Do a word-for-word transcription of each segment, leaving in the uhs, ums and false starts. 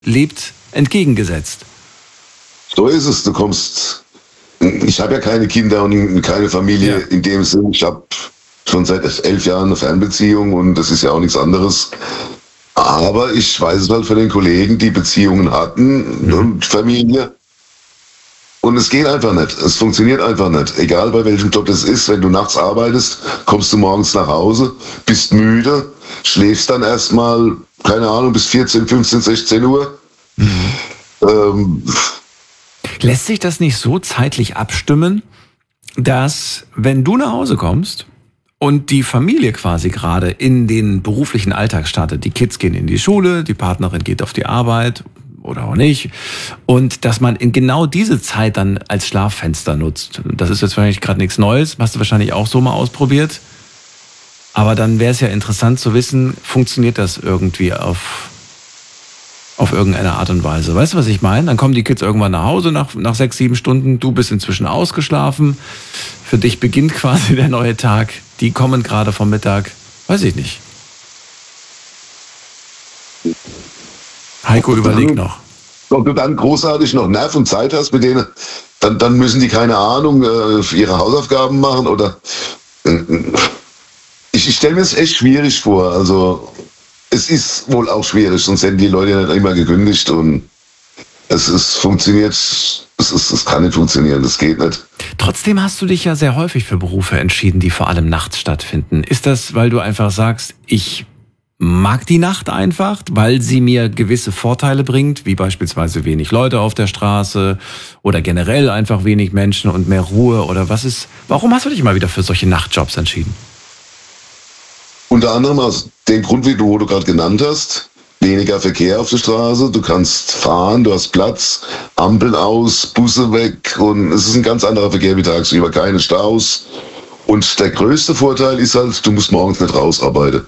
lebt entgegengesetzt. So ist es. Du kommst. Ich habe ja keine Kinder und keine Familie Ja. in dem Sinn. Ich habe schon seit elf Jahren eine Fernbeziehung und das ist ja auch nichts anderes. Aber ich weiß es halt von den Kollegen, die Beziehungen hatten Mhm. und Familie. Und es geht einfach nicht. Es funktioniert einfach nicht. Egal bei welchem Job das ist, wenn du nachts arbeitest, kommst du morgens nach Hause, bist müde, schläfst dann erstmal, keine Ahnung, bis vierzehn, fünfzehn, sechzehn Uhr. Ähm, Lässt sich das nicht so zeitlich abstimmen, dass wenn du nach Hause kommst und die Familie quasi gerade in den beruflichen Alltag startet, die Kids gehen in die Schule, die Partnerin geht auf die Arbeit oder auch nicht, und dass man in genau diese Zeit dann als Schlaffenster nutzt. Das ist jetzt wahrscheinlich gerade nichts Neues, hast du wahrscheinlich auch so mal ausprobiert. Aber dann wäre es ja interessant zu wissen, funktioniert das irgendwie auf, auf irgendeine Art und Weise. Weißt du, was ich meine? Dann kommen die Kids irgendwann nach Hause nach, nach sechs, sieben Stunden. Du bist inzwischen ausgeschlafen. Für dich beginnt quasi der neue Tag. Die kommen gerade vom Mittag. Weiß ich nicht. Heiko überlegt noch. Ob du dann großartig noch Nerv und Zeit hast mit denen, dann, dann müssen die, keine Ahnung, äh, ihre Hausaufgaben machen oder. äh, Ich, ich stelle mir es echt schwierig vor. Also, es ist wohl auch schwierig, sonst hätten die Leute ja nicht immer gekündigt und es ist funktioniert. Es, ist, es kann nicht funktionieren, das geht nicht. Trotzdem hast du dich ja sehr häufig für Berufe entschieden, die vor allem nachts stattfinden. Ist das, weil du einfach sagst, ich mag die Nacht einfach, weil sie mir gewisse Vorteile bringt, wie beispielsweise wenig Leute auf der Straße oder generell einfach wenig Menschen und mehr Ruhe, oder was ist, warum hast du dich mal wieder für solche Nachtjobs entschieden? Unter anderem aus dem Grund, wie du, wo du gerade genannt hast, weniger Verkehr auf der Straße, du kannst fahren, du hast Platz, Ampeln aus, Busse weg und es ist ein ganz anderer Verkehr wie tagsüber, keine Staus. Und der größte Vorteil ist halt, du musst morgens nicht rausarbeiten.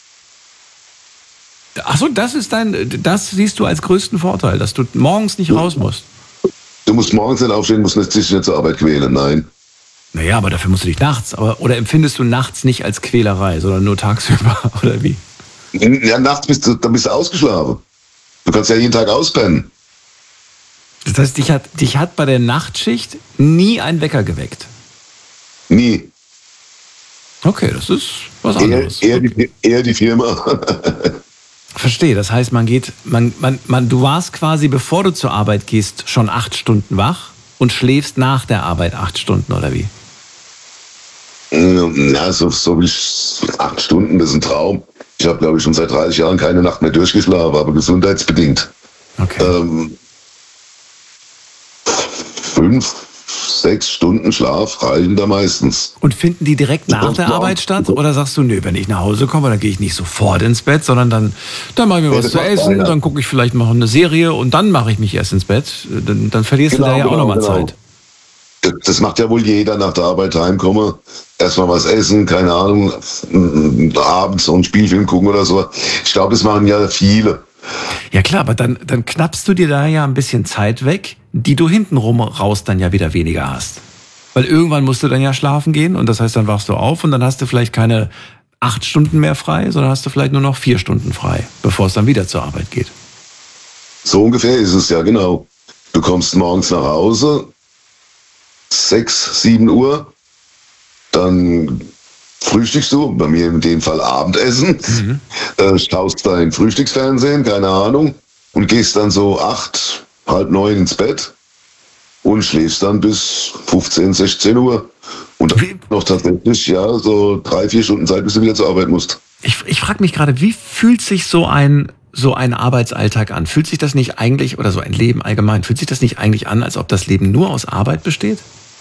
Ach so, das ist dein, das siehst du als größten Vorteil, dass du morgens nicht raus musst. Du musst morgens nicht aufstehen, musst nicht, dich nicht zur Arbeit quälen, nein. Naja, aber dafür musst du dich nachts, aber, oder empfindest du nachts nicht als Quälerei, sondern nur tagsüber, oder wie? Ja, nachts bist du, dann bist du ausgeschlafen. Du kannst ja jeden Tag auspennen. Das heißt, dich hat, dich hat bei der Nachtschicht nie ein Wecker geweckt. Nie. Okay, das ist was Eher, anderes. eher, die, eher die Firma. Verstehe, das heißt, man geht, man, man, man, du warst quasi, bevor du zur Arbeit gehst, schon acht Stunden wach und schläfst nach der Arbeit acht Stunden, oder wie? Ja, so, so wie ich, acht Stunden, das ist ein Traum. Ich habe, glaube ich, schon seit dreißig Jahren keine Nacht mehr durchgeschlafen, aber gesundheitsbedingt. Okay. Ähm, fünf, sechs Stunden Schlaf reichen da meistens. Und finden die direkt nach der Arbeit statt? Oder sagst du, nö, wenn ich nach Hause komme, dann gehe ich nicht sofort ins Bett, sondern dann, dann mache ich mir Nee, was das zu macht essen, einer. dann gucke ich vielleicht mal eine Serie und dann mache ich mich erst ins Bett. Dann, dann verlierst Genau, du da ja auch genau, nochmal genau. Zeit. Das, das macht ja wohl jeder nach der Arbeit heimkomme. Erstmal was essen, keine Ahnung, m- abends so einen Spielfilm gucken oder so. Ich glaube, das machen ja viele. Ja klar, aber dann, dann knappst du dir da ja ein bisschen Zeit weg, die du hintenrum raus dann ja wieder weniger hast. Weil irgendwann musst du dann ja schlafen gehen und das heißt, dann wachst du auf und dann hast du vielleicht keine acht Stunden mehr frei, sondern hast du vielleicht nur noch vier Stunden frei, bevor es dann wieder zur Arbeit geht. So ungefähr ist es ja, genau. Du kommst morgens nach Hause, sechs, sieben Uhr, dann frühstückst du, bei mir in dem Fall Abendessen, Mhm. äh, schaust dein Frühstücksfernsehen, keine Ahnung, und gehst dann so acht, halb neun ins Bett und schläfst dann bis fünfzehn, sechzehn Uhr. Und dann Wie- noch tatsächlich, ja, so drei, vier Stunden Zeit, bis du wieder zur Arbeit musst. Ich, ich frage mich gerade, wie fühlt sich so ein, so ein Arbeitsalltag an? Fühlt sich das nicht eigentlich, oder so ein Leben allgemein, fühlt sich das nicht eigentlich an, als ob das Leben nur aus Arbeit besteht?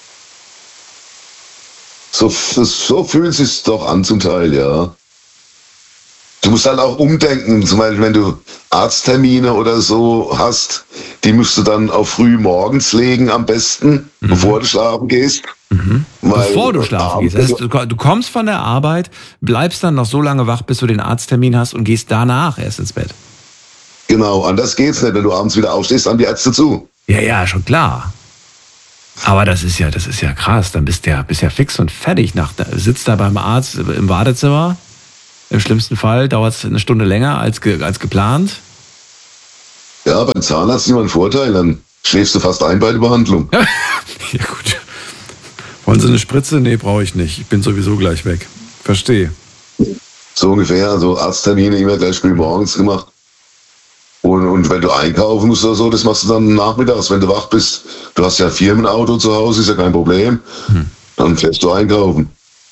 So, so fühlt es sich doch an zum Teil, ja. Du musst halt auch umdenken, zum Beispiel wenn du Arzttermine oder so hast, die musst du dann auf früh morgens legen am besten, Mhm. bevor du schlafen gehst. Weil Bevor du schlafen gehst. Das heißt, du du kommst von der Arbeit, bleibst dann noch so lange wach, bis du den Arzttermin hast und gehst danach erst ins Bett. Genau, anders geht's nicht. Wenn du abends wieder aufstehst, haben die Ärzte zu. Ja, ja, schon klar. Aber das ist ja, das ist ja krass. Dann bist du ja, bist ja fix und fertig. Nach, sitzt da beim Arzt im Wartezimmer. Im schlimmsten Fall dauert es eine Stunde länger als, ge, als geplant. Ja, beim Zahnarzt ist immer ein Vorteil, dann schläfst du fast ein bei der Behandlung. Ja gut. Wollen Sie eine Spritze? Nee, brauche ich nicht. Ich bin sowieso gleich weg. Verstehe. So ungefähr, also Arzttermine immer gleich früh morgens gemacht. Und, und wenn du einkaufen musst oder so, das machst du dann nachmittags, wenn du wach bist. Du hast ja ein Firmenauto zu Hause, ist ja kein Problem. Hm. Dann fährst du einkaufen.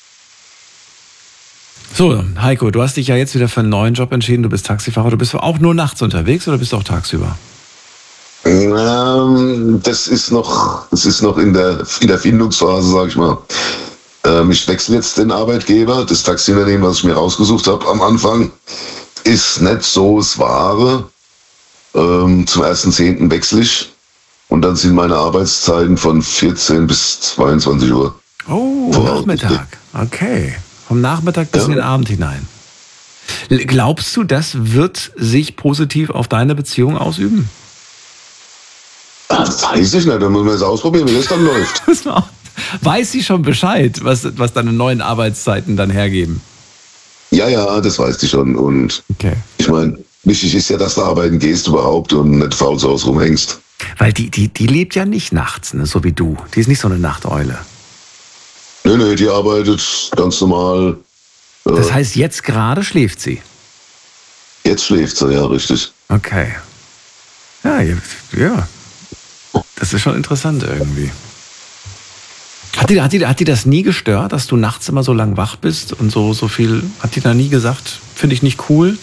So, Heiko, du hast dich ja jetzt wieder für einen neuen Job entschieden. Du bist Taxifahrer. Du bist auch nur nachts unterwegs oder bist du auch tagsüber? Ähm, das ist noch, das ist noch in der, in der Findungsphase, sag ich mal. Ähm, ich wechsle jetzt den Arbeitgeber. Das Taxiunternehmen, was ich mir rausgesucht habe am Anfang, ist nicht so das Wahre. Ähm, zum ersten zehnten wechsle ich. Und dann sind meine Arbeitszeiten von vierzehn bis zweiundzwanzig Uhr. Oh, Nachmittag. Okay. Vom Nachmittag bis ja. in den Abend hinein. Glaubst du, das wird sich positiv auf deine Beziehung ausüben? Das weiß ich nicht, dann müssen wir es ausprobieren, wie das dann läuft. Weiß sie schon Bescheid, was, was deine neuen Arbeitszeiten dann hergeben? Ja, ja, das weiß sie schon. Und okay. Ich meine, wichtig ist ja, dass du arbeiten gehst überhaupt und nicht faul zu Hause rumhängst. Weil die, die, die lebt ja nicht nachts, ne, so wie du. Die ist nicht so eine Nachteule. Nee, nee, die arbeitet ganz normal. Äh, das heißt, jetzt gerade schläft sie? Jetzt schläft sie, ja, richtig. Okay. Ja, ja. Das ist schon interessant irgendwie. Hat die, hat, die, hat die das nie gestört, dass du nachts immer so lang wach bist und so, so viel? Hat die da nie gesagt, finde ich nicht cool?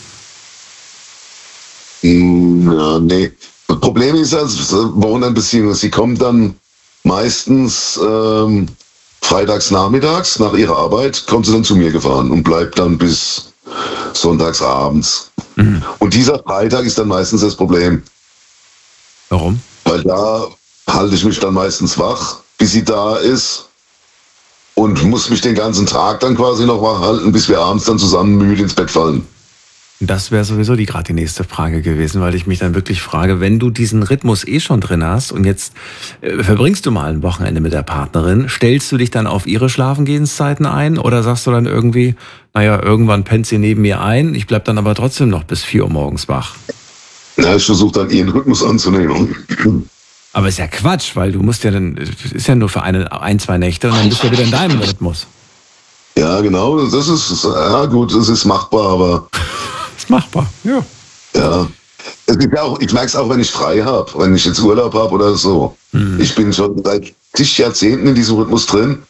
Ja, nee. Das Problem ist ja, Wohnanbeziehung. Sie kommt dann meistens ähm, freitags nachmittags nach ihrer Arbeit, kommt sie dann zu mir gefahren und bleibt dann bis sonntags abends. Mhm. Und dieser Freitag ist dann meistens das Problem. Warum? Weil da halte ich mich dann meistens wach, bis sie da ist und muss mich den ganzen Tag dann quasi noch wach halten, bis wir abends dann zusammen müde ins Bett fallen. Das wäre sowieso die gerade die nächste Frage gewesen, weil ich mich dann wirklich frage, wenn du diesen Rhythmus eh schon drin hast und jetzt äh, verbringst du mal ein Wochenende mit der Partnerin, stellst du dich dann auf ihre Schlafengehenszeiten ein oder sagst du dann irgendwie, naja, irgendwann pennt sie neben mir ein, ich bleib dann aber trotzdem noch bis vier Uhr morgens wach? Na, ich versuche dann ihren Rhythmus anzunehmen. Aber ist ja Quatsch, weil du musst ja dann, ist ja nur für eine, ein, zwei Nächte und dann bist du wieder in deinem Rhythmus. Ja, genau, das ist, ja gut, das ist machbar, aber... Das ist machbar, ja. Ja, es ist ja auch, ich merke es auch, wenn ich frei habe, wenn ich jetzt Urlaub habe oder so. Hm. Ich bin schon seit zig Jahrzehnten in diesem Rhythmus drin.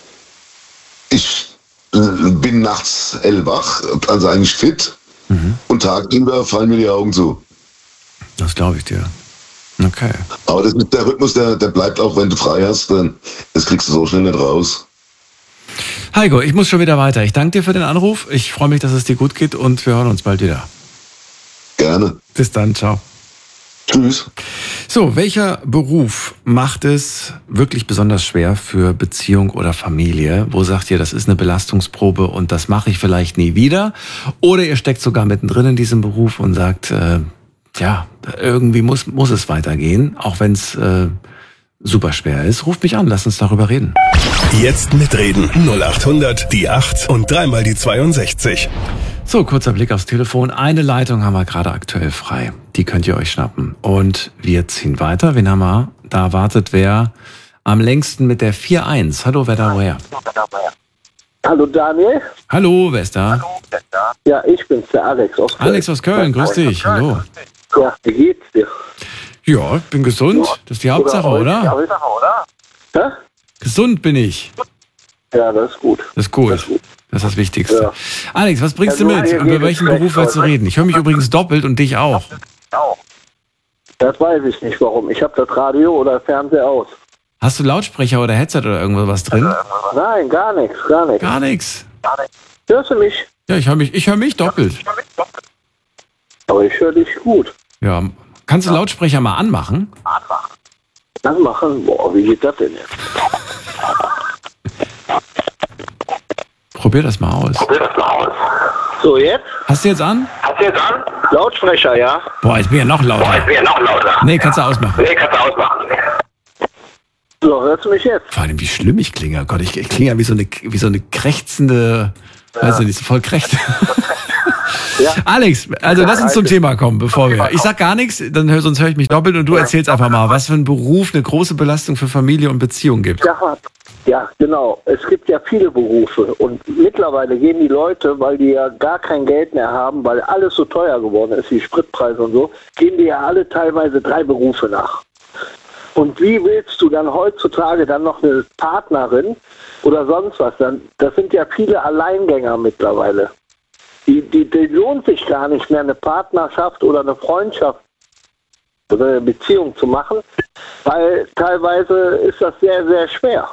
Ich bin nachts hellwach, also eigentlich fit. Mhm. Und tagsüber fallen mir die Augen zu. Das glaube ich dir. Okay. Aber das ist der Rhythmus, der, der bleibt auch, wenn du frei hast. Denn das kriegst du so schnell nicht raus. Heiko, ich muss schon wieder weiter. Ich danke dir für den Anruf. Ich freue mich, dass es dir gut geht und wir hören uns bald wieder. Gerne. Bis dann, ciao. Tschüss. So, welcher Beruf macht es wirklich besonders schwer für Beziehung oder Familie? Wo sagt ihr, das ist eine Belastungsprobe und das mache ich vielleicht nie wieder? Oder ihr steckt sogar mittendrin in diesem Beruf und sagt, äh, ja, irgendwie muss, muss es weitergehen, auch wenn es äh, super schwer ist. Ruft mich an, lasst uns darüber reden. Jetzt mitreden. null acht hundert, die acht und dreimal die zweiundsechzig. So, kurzer Blick aufs Telefon. Eine Leitung haben wir gerade aktuell frei. Die könnt ihr euch schnappen. Und wir ziehen weiter. Wen haben wir? Da wartet wer am längsten mit der vier eins. Hallo, wer da woher? Hallo Daniel. Hallo, wer ist da? Hallo, wer ist da? Ja, ich bin's, der Alex aus Köln. Alex aus Köln, grüß dich. Hallo. Ja, wie geht's dir? Ja, ich bin gesund. Das ist die Hauptsache, oder? Die Hauptsache, oder? Hä? Gesund bin ich. Ja, das ist gut. Das ist gut. Das ist, gut. Das, ist das Wichtigste. Ja. Alex, was bringst ja, du mit? Über welchen Beruf willst du reden? Ich höre mich übrigens doppelt und dich auch. Das weiß ich nicht, warum. Ich habe das Radio oder Fernseher aus. Hast du Lautsprecher oder Headset oder irgendwas drin? Nein, gar nichts, gar nichts. Gar nichts? Hörst du mich? Ja, ich höre mich, ich höre mich doppelt. Aber ich höre dich gut. Ja, kannst du Lautsprecher mal anmachen? Anmachen. Anmachen? Boah, wie geht das denn jetzt? Probier das mal aus. Probier das mal aus. So, jetzt? Hast du jetzt an? Hast du jetzt an? Lautsprecher, ja. Boah, jetzt bin ich ja noch lauter. Boah, jetzt bin ich ja noch lauter. Nee, kannst du ausmachen. Nee, kannst du ausmachen. So, hörst du mich jetzt? Vor allem, wie schlimm ich klinge. Oh Gott, ich, ich klinge ja wie so eine, wie so eine krächzende, ja. Weiß ich nicht, so voll krächt. Ja. Alex, also lass uns zum Thema kommen, bevor wir... Ich sag gar nichts, dann hör, sonst höre ich mich doppelt und du erzählst einfach mal, was für ein Beruf eine große Belastung für Familie und Beziehung gibt. Ja, ja, genau. Es gibt ja viele Berufe und mittlerweile gehen die Leute, weil die ja gar kein Geld mehr haben, weil alles so teuer geworden ist, die Spritpreise und so, gehen die ja alle teilweise drei Berufe nach. Und wie willst du dann heutzutage dann noch eine Partnerin oder sonst was? Dann, das sind ja viele Alleingänger mittlerweile. Die, die, die lohnt sich gar nicht mehr, eine Partnerschaft oder eine Freundschaft oder eine Beziehung zu machen, weil teilweise ist das sehr, sehr schwer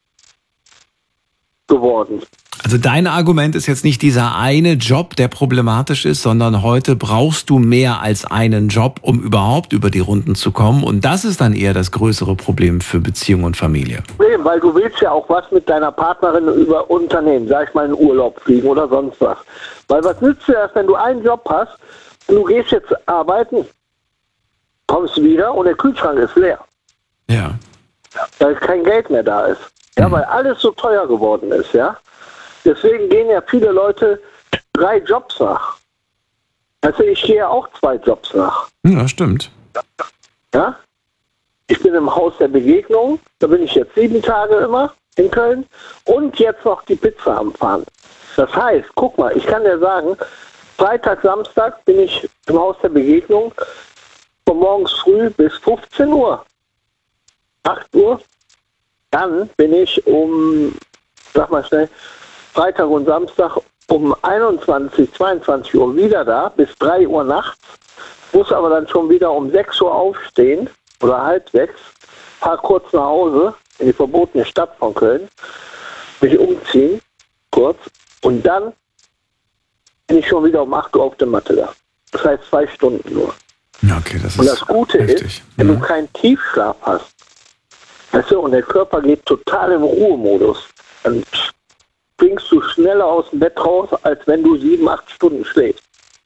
geworden. Also dein Argument ist jetzt nicht dieser eine Job, der problematisch ist, sondern heute brauchst du mehr als einen Job, um überhaupt über die Runden zu kommen. Und das ist dann eher das größere Problem für Beziehung und Familie. Nee, weil du willst ja auch was mit deiner Partnerin über Unternehmen, sag ich mal in Urlaub fliegen oder sonst was. Weil was nützt dir das, wenn du einen Job hast und du gehst jetzt arbeiten, kommst wieder und der Kühlschrank ist leer. Ja. Weil kein Geld mehr da ist. Ja, mhm. Weil alles so teuer geworden ist, ja. Deswegen gehen ja viele Leute drei Jobs nach. Also ich gehe ja auch zwei Jobs nach. Ja, stimmt. Ja? Ich bin im Haus der Begegnung, da bin ich jetzt sieben Tage immer in Köln und jetzt noch die Pizza am Fahren. Das heißt, guck mal, ich kann dir sagen, Freitag, Samstag bin ich im Haus der Begegnung von morgens früh bis fünfzehn Uhr. acht Uhr. Dann bin ich um, sag mal schnell, Freitag und Samstag um einundzwanzig, zweiundzwanzig Uhr wieder da, bis drei Uhr nachts, muss aber dann schon wieder um sechs Uhr aufstehen oder halb sechs, fahr kurz nach Hause in die verbotene Stadt von Köln, mich umziehen, kurz, und dann bin ich schon wieder um acht Uhr auf der Matte da. Das heißt zwei Stunden nur. Okay, das ist und das Gute heftig. Ist, wenn mhm. du keinen Tiefschlaf hast, weißt du, und der Körper geht total im Ruhemodus, dann springst du schneller aus dem Bett raus, als wenn du sieben, acht Stunden schläfst.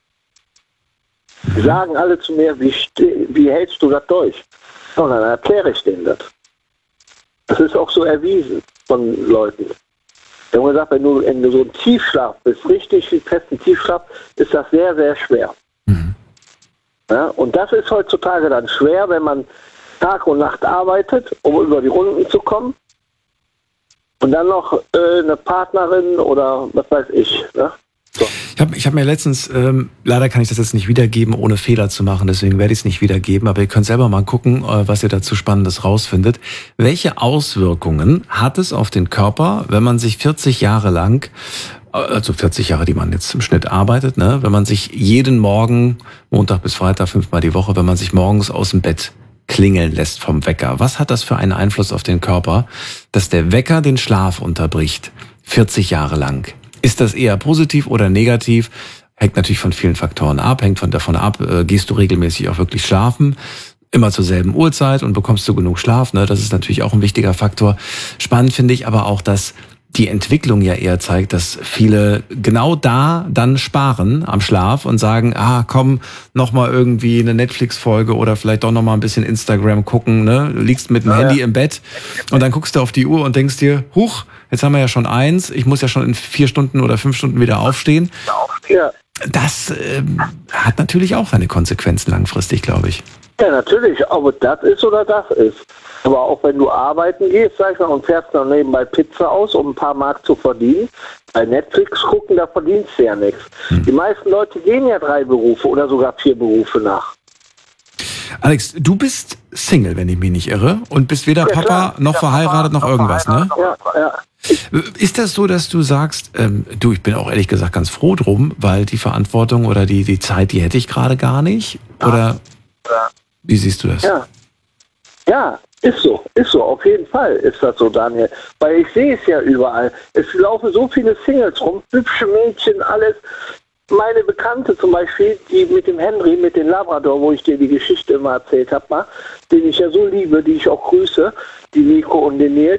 Die sagen alle zu mir, wie, wie hältst du das durch? Und dann erkläre ich denen das. Das ist auch so erwiesen von Leuten. Die haben gesagt, wenn du in so einem Tiefschlaf bist, richtig festen Tiefschlaf, ist das sehr, sehr schwer. Mhm. Ja, und das ist heutzutage dann schwer, wenn man Tag und Nacht arbeitet, um über die Runden zu kommen. Und dann noch äh, eine Partnerin oder was weiß ich. Ne? So. Ich habe ich hab mir letztens, ähm, leider kann ich das jetzt nicht wiedergeben, ohne Fehler zu machen, deswegen werde ich es nicht wiedergeben, aber ihr könnt selber mal gucken, äh, was ihr dazu Spannendes rausfindet. Welche Auswirkungen hat es auf den Körper, wenn man sich vierzig Jahre lang, also vierzig Jahre, die man jetzt im Schnitt arbeitet, ne, wenn man sich jeden Morgen, Montag bis Freitag, fünfmal die Woche, wenn man sich morgens aus dem Bett klingeln lässt vom Wecker. Was hat das für einen Einfluss auf den Körper, dass der Wecker den Schlaf unterbricht, vierzig Jahre lang? Ist das eher positiv oder negativ? Hängt natürlich von vielen Faktoren ab, hängt von davon ab, äh, gehst du regelmäßig auch wirklich schlafen, immer zur selben Uhrzeit und bekommst du genug Schlaf, ne? Das ist natürlich auch ein wichtiger Faktor. Spannend finde ich aber auch, dass die Entwicklung ja eher zeigt, dass viele genau da dann sparen am Schlaf und sagen, ah, komm, noch mal irgendwie eine Netflix-Folge oder vielleicht doch noch mal ein bisschen Instagram gucken, ne? Du liegst mit dem ja, Handy ja. im Bett und dann guckst du auf die Uhr und denkst dir, huch, jetzt haben wir ja schon eins, ich muss ja schon in vier Stunden oder fünf Stunden wieder aufstehen. Ja. Das ähm, hat natürlich auch seine Konsequenzen langfristig, glaube ich. Ja, natürlich, ob das ist oder das ist. Aber auch wenn du arbeiten gehst, sag ich mal, und fährst dann nebenbei Pizza aus, um ein paar Mark zu verdienen, bei Netflix gucken, da verdienst du ja nichts. Hm. Die meisten Leute gehen ja drei Berufe oder sogar vier Berufe nach. Alex, du bist Single, wenn ich mich nicht irre, und bist weder ja, Papa klar. noch ja, verheiratet noch, noch irgendwas, ne? Ja, ja. Ist das so, dass du sagst, ähm, du, ich bin auch ehrlich gesagt ganz froh drum, weil die Verantwortung oder die, die Zeit, die hätte ich gerade gar nicht? Oder ja. Wie siehst du das? Ja. Ja, ist so, ist so, auf jeden Fall ist das so, Daniel. Weil ich sehe es ja überall. Es laufen so viele Singles rum, hübsche Mädchen, alles. Meine Bekannte zum Beispiel, die mit dem Henry, mit dem Labrador, wo ich dir die Geschichte immer erzählt habe, mal, den ich ja so liebe, die ich auch grüße, die Nico und den Nils.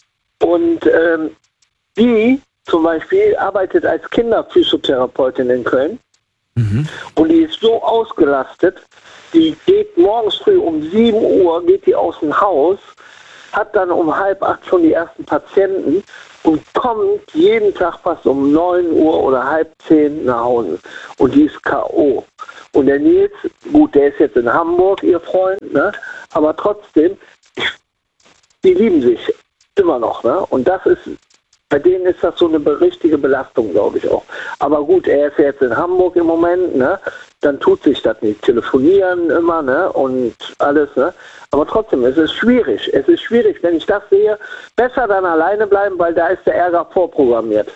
Und ähm, die zum Beispiel arbeitet als Kinderphysiotherapeutin in Köln. Mhm. Und die ist so ausgelastet, die geht morgens früh um sieben Uhr, geht die aus dem Haus, hat dann um halb acht schon die ersten Patienten und kommt jeden Tag fast um neun Uhr oder halb zehn nach Hause. Und die ist K O Und der Nils, gut, der ist jetzt in Hamburg, ihr Freund, ne? Aber trotzdem, die lieben sich immer noch, ne? Und das ist, bei denen ist das so eine richtige Belastung, glaube ich auch. Aber gut, er ist jetzt in Hamburg im Moment, ne? Dann tut sich das nicht. Telefonieren immer, ne? Und alles, ne? Aber trotzdem, es ist schwierig. Es ist schwierig, wenn ich das sehe, besser dann alleine bleiben, weil da ist der Ärger vorprogrammiert.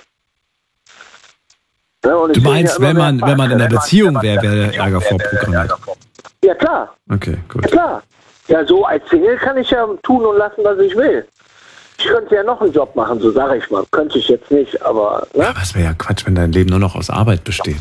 Ne? Und du meinst, ja wenn man wenn man in einer Beziehung wäre, wäre der Ärger vorprogrammiert? Ja, klar. Okay, gut. Ja, klar. Ja, so als Single kann ich ja tun und lassen, was ich will. Ich könnte ja noch einen Job machen, so sage ich mal. Könnte ich jetzt nicht, aber... Ne? Ja, aber es wäre ja Quatsch, wenn dein Leben nur noch aus Arbeit besteht.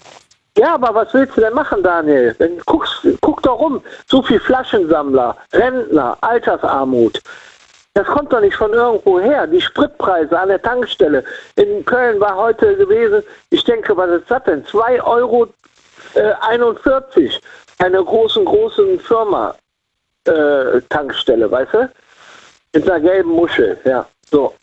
Ja, aber was willst du denn machen, Daniel? Wenn, guckst, guck doch rum. So viel Flaschensammler, Rentner, Altersarmut. Das kommt doch nicht von irgendwo her. Die Spritpreise an der Tankstelle. In Köln war heute gewesen, ich denke, was ist das denn? zwei Euro einundvierzig. Eine großen, großen Firma äh, Tankstelle, weißt du? Mit einer gelben Muschel, ja. So.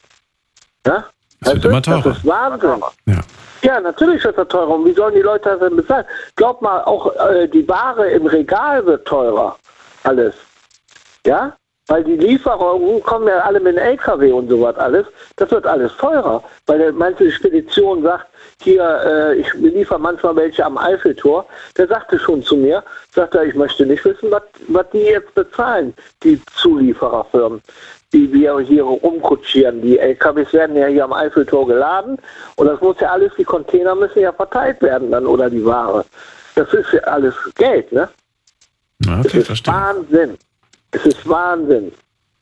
Ja? Das wird immer teurer. Das ist Wahnsinn. Ja. Ja, natürlich wird das teurer. Und wie sollen die Leute das denn bezahlen? Glaub mal, auch äh, die Ware im Regal wird teurer. Alles. Ja? Weil die Lieferungen kommen ja alle mit dem L K W und sowas alles. Das wird alles teurer. Weil der, meinst du, die Spedition sagt, hier, äh, ich liefere manchmal welche am Eiffeltor. Der sagte schon zu mir, sagt er, ich möchte nicht wissen, was, was die jetzt bezahlen, die Zuliefererfirmen, die wir hier rumkutschieren. Die L K Ws werden ja hier am Eiffeltor geladen und das muss ja alles, die Container müssen ja verteilt werden dann oder die Ware. Das ist ja alles Geld, ne? Ja, okay, das ist verstehe. Wahnsinn. Es ist Wahnsinn.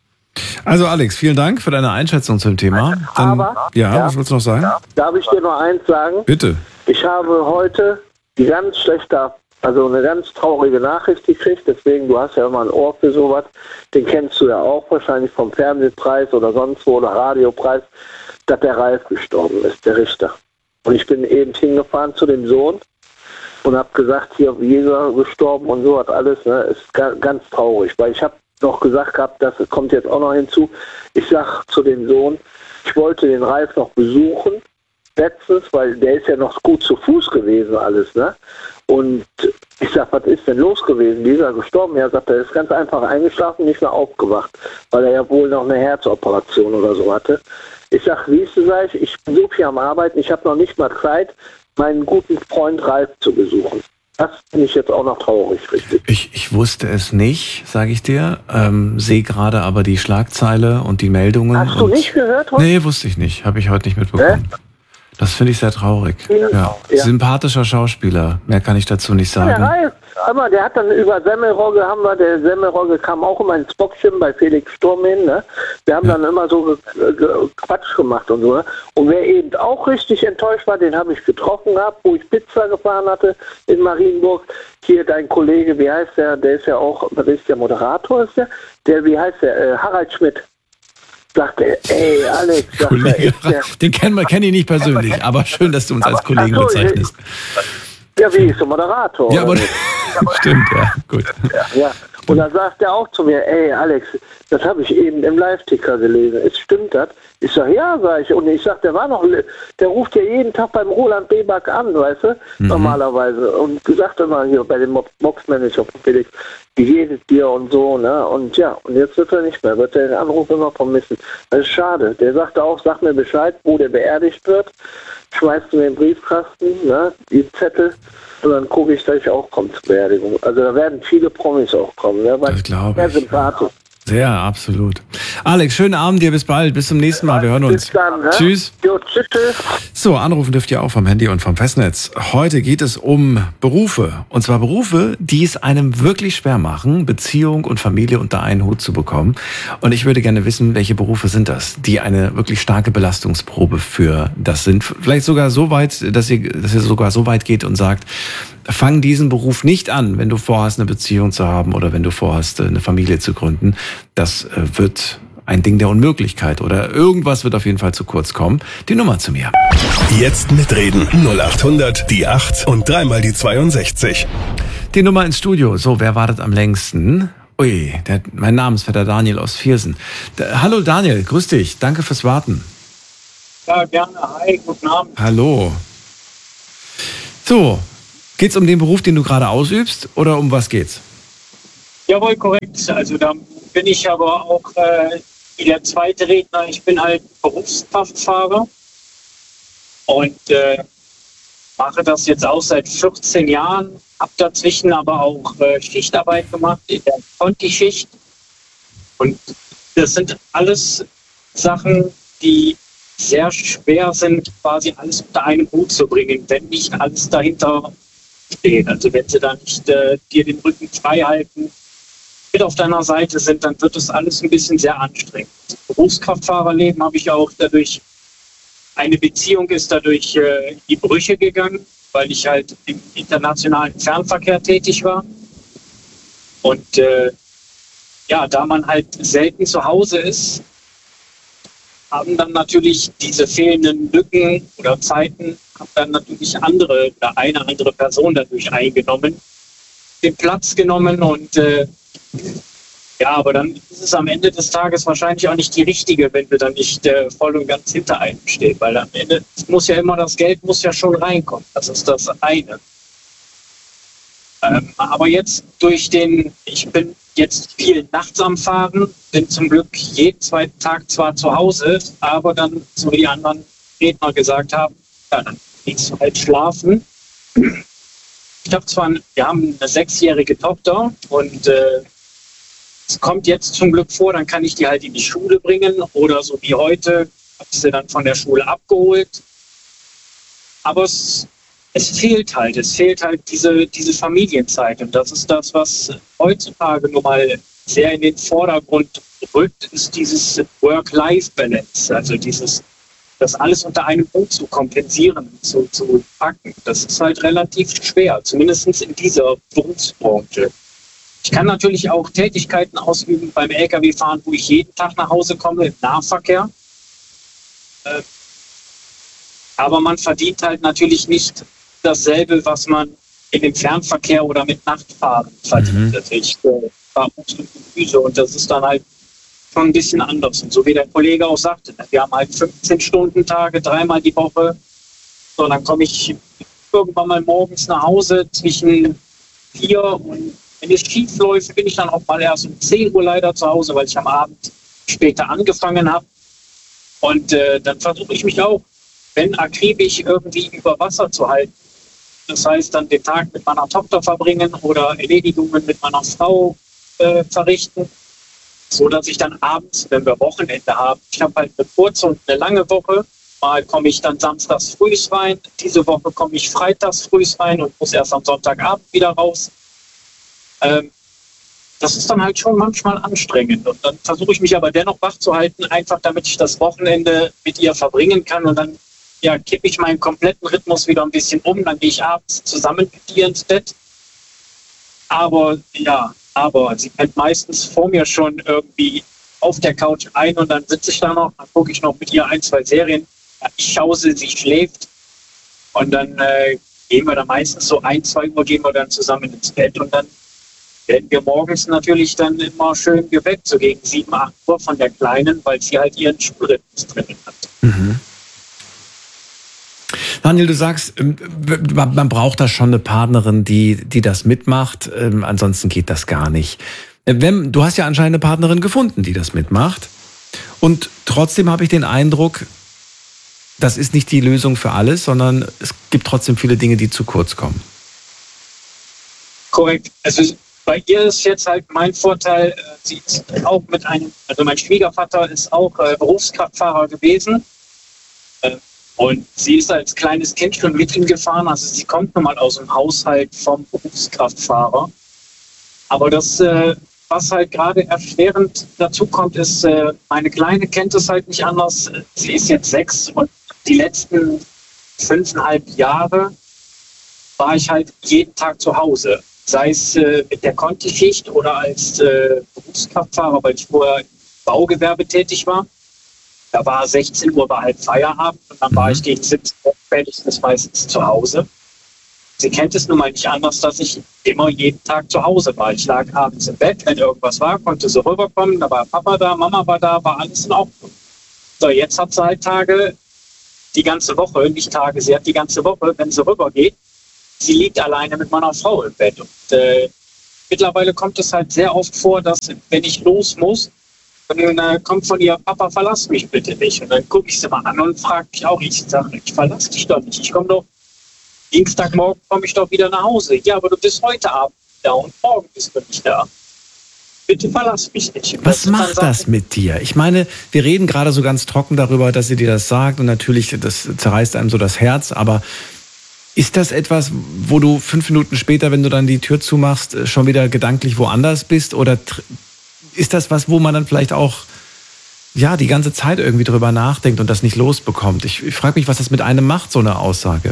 Also Alex, vielen Dank für deine Einschätzung zum Thema. Dann, Aber, ja, ja, was willst du noch sagen? Darf ich dir noch eins sagen? Bitte. Ich habe heute die ganz schlechte, also eine ganz traurige Nachricht gekriegt, deswegen, du hast ja immer ein Ohr für sowas, den kennst du ja auch wahrscheinlich vom Fernsehpreis oder sonst wo oder Radiopreis, dass der Ralf gestorben ist, der Richter. Und ich bin eben hingefahren zu dem Sohn und habe gesagt, hier Jäger gestorben und so hat alles, ne, ist ganz traurig, weil ich habe noch gesagt gehabt, das kommt jetzt auch noch hinzu, ich sag zu dem Sohn, ich wollte den Ralf noch besuchen, letztens, weil der ist ja noch gut zu Fuß gewesen alles, ne, und ich sag, was ist denn los gewesen, dieser gestorben, er sagt, er ist ganz einfach eingeschlafen, nicht mehr aufgewacht, weil er ja wohl noch eine Herzoperation oder so hatte. Ich sag, siehst du, sag ich, ich bin so viel am Arbeiten, ich habe noch nicht mal Zeit, meinen guten Freund Ralf zu besuchen. Das finde ich jetzt auch noch traurig, richtig. Ich, ich wusste es nicht, sage ich dir. Ähm, sehe gerade aber die Schlagzeile und die Meldungen. Hast du und nicht gehört heute? Nee, wusste ich nicht. Habe ich heute nicht mitbekommen. Äh? Das finde ich sehr traurig. Ja. Ja. Ja. Sympathischer Schauspieler. Mehr kann ich dazu nicht sagen. Ja, der Ralf, aber der hat dann über Semmelrogge haben wir, der Semmelrogge kam auch immer ins Boxgym bei Felix Sturm hin, ne? Wir haben ja. dann immer so ge ge Quatsch gemacht und so, ne? Und wer eben auch richtig enttäuscht war, den habe ich getroffen gehabt, wo ich Pizza gefahren hatte in Marienburg. Hier dein Kollege, wie heißt der? Der ist ja auch, was ist der Moderator, ist der? Der, wie heißt der? Äh, Harald Schmidt. Sagte er, ey, Alex, sagt er, ist der, den kennen wir, kenne ich nicht persönlich, aber schön, dass du uns als Kollegen so, bezeichnest. Ja, wie ist der Moderator? Ja, aber stimmt, ja, gut. Ja, und dann sagt er auch zu mir, ey, Alex, das habe ich eben im Live-Ticker gelesen. Ist, stimmt das? Ich sage, ja, sag ich. Und ich sage, der war noch, der ruft ja jeden Tag beim Roland Beback an, weißt du, mhm. normalerweise. Und sagt immer hier bei dem Boxmanager von Felix, wie geht es dir und so, ne? Und ja, und jetzt wird er nicht mehr, wird er den Anruf immer vermissen. Das ist schade. Der sagte auch, sag mir Bescheid, wo der beerdigt wird. Schmeißt du in den Briefkasten, ne, die Zettel, und dann gucke ich, dass ich auch komme zur Beerdigung. Also da werden viele Promis auch kommen, ne? Das glaube ich. Sehr sympathisch. Sehr, absolut. Alex, schönen Abend dir, bis bald, bis zum nächsten Mal, wir hören uns. Bis dann, ne? Tschüss. Jo, tschüss, tschüss. So, anrufen dürft ihr auch vom Handy und vom Festnetz. Heute geht es um Berufe. Und zwar Berufe, die es einem wirklich schwer machen, Beziehung und Familie unter einen Hut zu bekommen. Und ich würde gerne wissen, welche Berufe sind das, die eine wirklich starke Belastungsprobe für das sind. Vielleicht sogar so weit, dass ihr, dass ihr sogar so weit geht und sagt, fang diesen Beruf nicht an, wenn du vorhast, eine Beziehung zu haben oder wenn du vorhast, eine Familie zu gründen. Das wird ein Ding der Unmöglichkeit oder irgendwas wird auf jeden Fall zu kurz kommen. Die Nummer zu mir. Jetzt mitreden. null acht hundert, die acht und dreimal die zweiundsechzig. Die Nummer ins Studio. So, wer wartet am längsten? Ui, der, mein Namensvetter Daniel aus Viersen. Da, hallo Daniel, grüß dich. Danke fürs Warten. Ja, gerne. Hi, guten Abend. Hallo. So, geht's um den Beruf, den du gerade ausübst, oder um was geht's? Jawohl, korrekt. Also da bin ich aber auch äh, wie der zweite Redner. Ich bin halt Berufskraftfahrer und äh, mache das jetzt auch seit vierzehn Jahren. Habe dazwischen aber auch äh, Schichtarbeit gemacht in der Conti-Schicht. Und das sind alles Sachen, die sehr schwer sind, quasi alles unter einen Hut zu bringen, wenn nicht alles dahinter steht. Also wenn sie da nicht äh, dir den Rücken frei halten, mit auf deiner Seite sind, dann wird das alles ein bisschen sehr anstrengend. Das Berufskraftfahrerleben habe ich auch dadurch, eine Beziehung ist dadurch äh, in die Brüche gegangen, weil ich halt im internationalen Fernverkehr tätig war. Und äh, ja, da man halt selten zu Hause ist, haben dann natürlich diese fehlenden Lücken oder Zeiten, haben dann natürlich andere oder eine andere Person dadurch eingenommen, den Platz genommen und äh, ja, aber dann ist es am Ende des Tages wahrscheinlich auch nicht die richtige, wenn wir dann nicht äh, voll und ganz hinter einem stehen, weil am Ende muss ja immer das Geld muss ja schon reinkommen. Das ist das eine. Ähm, aber jetzt durch den, ich bin jetzt viel nachts am Fahren, bin zum Glück jeden zweiten Tag zwar zu Hause, aber dann, so wie die anderen Redner gesagt haben, ja, dann gehst du halt schlafen. Ich habe zwar, wir haben eine sechsjährige Tochter und äh, es kommt jetzt zum Glück vor, dann kann ich die halt in die Schule bringen oder so wie heute, habe ich sie dann von der Schule abgeholt. Aber es, es fehlt halt, es fehlt halt diese, diese Familienzeit und das ist das, was heutzutage nun mal sehr in den Vordergrund rückt, ist dieses Work-Life-Balance, also dieses, das alles unter einem Hut zu kompensieren, zu, zu packen. Das ist halt relativ schwer, zumindest in dieser Berufsbranche. Ich kann natürlich auch Tätigkeiten ausüben beim L K W-Fahren, wo ich jeden Tag nach Hause komme, im Nahverkehr. Äh, aber man verdient halt natürlich nicht dasselbe, was man in dem Fernverkehr oder mit Nachtfahren verdient. Mhm. Also ich äh, fahre Füße und das ist dann halt schon ein bisschen anders. Und so wie der Kollege auch sagte, wir haben halt fünfzehn-Stunden-Tage, dreimal die Woche. So, dann komme ich irgendwann mal morgens nach Hause zwischen vier und wenn es schief läuft, bin ich dann auch mal erst um zehn Uhr leider zu Hause, weil ich am Abend später angefangen habe. Und äh, dann versuche ich mich auch, wenn akribisch irgendwie über Wasser zu halten. Das heißt, dann den Tag mit meiner Tochter verbringen oder Erledigungen mit meiner Frau äh, verrichten, so dass ich dann abends, wenn wir Wochenende haben, ich habe halt eine kurze und eine lange Woche. Mal komme ich dann samstags früh rein, diese Woche komme ich freitags früh rein und muss erst am Sonntagabend wieder raus. Ähm, das ist dann halt schon manchmal anstrengend. Und dann versuche ich mich aber dennoch wach zu halten, einfach damit ich das Wochenende mit ihr verbringen kann. Und dann ja, kippe ich meinen kompletten Rhythmus wieder ein bisschen um. Dann gehe ich abends zusammen mit ihr ins Bett. Aber ja, aber sie pennt meistens vor mir schon irgendwie auf der Couch ein und dann sitze ich da noch, dann gucke ich noch mit ihr ein, zwei Serien. Ja, ich schaue sie, sie schläft. Und dann äh, gehen wir dann meistens so ein, zwei Uhr gehen wir dann zusammen ins Bett und dann werden wir morgens natürlich dann immer schön geweckt, so gegen sieben, acht Uhr von der Kleinen, weil sie halt ihren Schulrhythmus drin hat. Mhm. Daniel, du sagst, man braucht da schon eine Partnerin, die, die das mitmacht, ansonsten geht das gar nicht. Wenn, du hast ja anscheinend eine Partnerin gefunden, die das mitmacht und trotzdem habe ich den Eindruck, das ist nicht die Lösung für alles, sondern es gibt trotzdem viele Dinge, die zu kurz kommen. Korrekt. Also bei ihr ist jetzt halt mein Vorteil, sie ist auch mit einem, also mein Schwiegervater ist auch äh, Berufskraftfahrer gewesen äh, und sie ist als kleines Kind schon mit ihm gefahren, also sie kommt nun mal aus dem Haushalt vom Berufskraftfahrer. Aber das, äh, was halt gerade erschwerend dazu kommt, ist, äh, meine Kleine kennt es halt nicht anders, sie ist jetzt sechs und die letzten fünfeinhalb Jahre war ich halt jeden Tag zu Hause. Sei es äh, mit der Conti-Schicht oder als äh, Berufskraftfahrer, weil ich vorher im Baugewerbe tätig war. Da war sechzehn Uhr war halt Feierabend und dann war ich gegen siebzehn Uhr spätestens meistens zu Hause. sie kennt es nun mal nicht anders, dass ich immer jeden Tag zu Hause war. Ich lag abends im Bett, wenn irgendwas war, konnte sie rüberkommen, da war Papa da, Mama war da, war alles in Ordnung. So, jetzt hat sie halt Tage, die ganze Woche, nicht Tage, sie hat die ganze Woche, wenn sie rübergeht, sie liegt alleine mit meiner Frau im Bett. Und äh, mittlerweile kommt es halt sehr oft vor, dass, wenn ich los muss, dann äh, kommt von ihr, Papa, verlass mich bitte nicht. Und dann gucke ich sie mal an und frage mich auch, ich sage, ich verlasse dich doch nicht. Ich komme doch, Dienstagmorgen komme ich doch wieder nach Hause. Ja, aber du bist heute Abend da und morgen bist du nicht da. Bitte verlass mich nicht. Und Was das macht dann das mit dir? Ich meine, wir reden gerade so ganz trocken darüber, dass sie dir das sagt und natürlich, das zerreißt einem so das Herz, aber ist das etwas, wo du fünf Minuten später, wenn du dann die Tür zumachst, schon wieder gedanklich woanders bist? Oder tr- ist das was, wo man dann vielleicht auch ja, die ganze Zeit irgendwie drüber nachdenkt und das nicht losbekommt? Ich, ich frage mich, was das mit einem macht, so eine Aussage.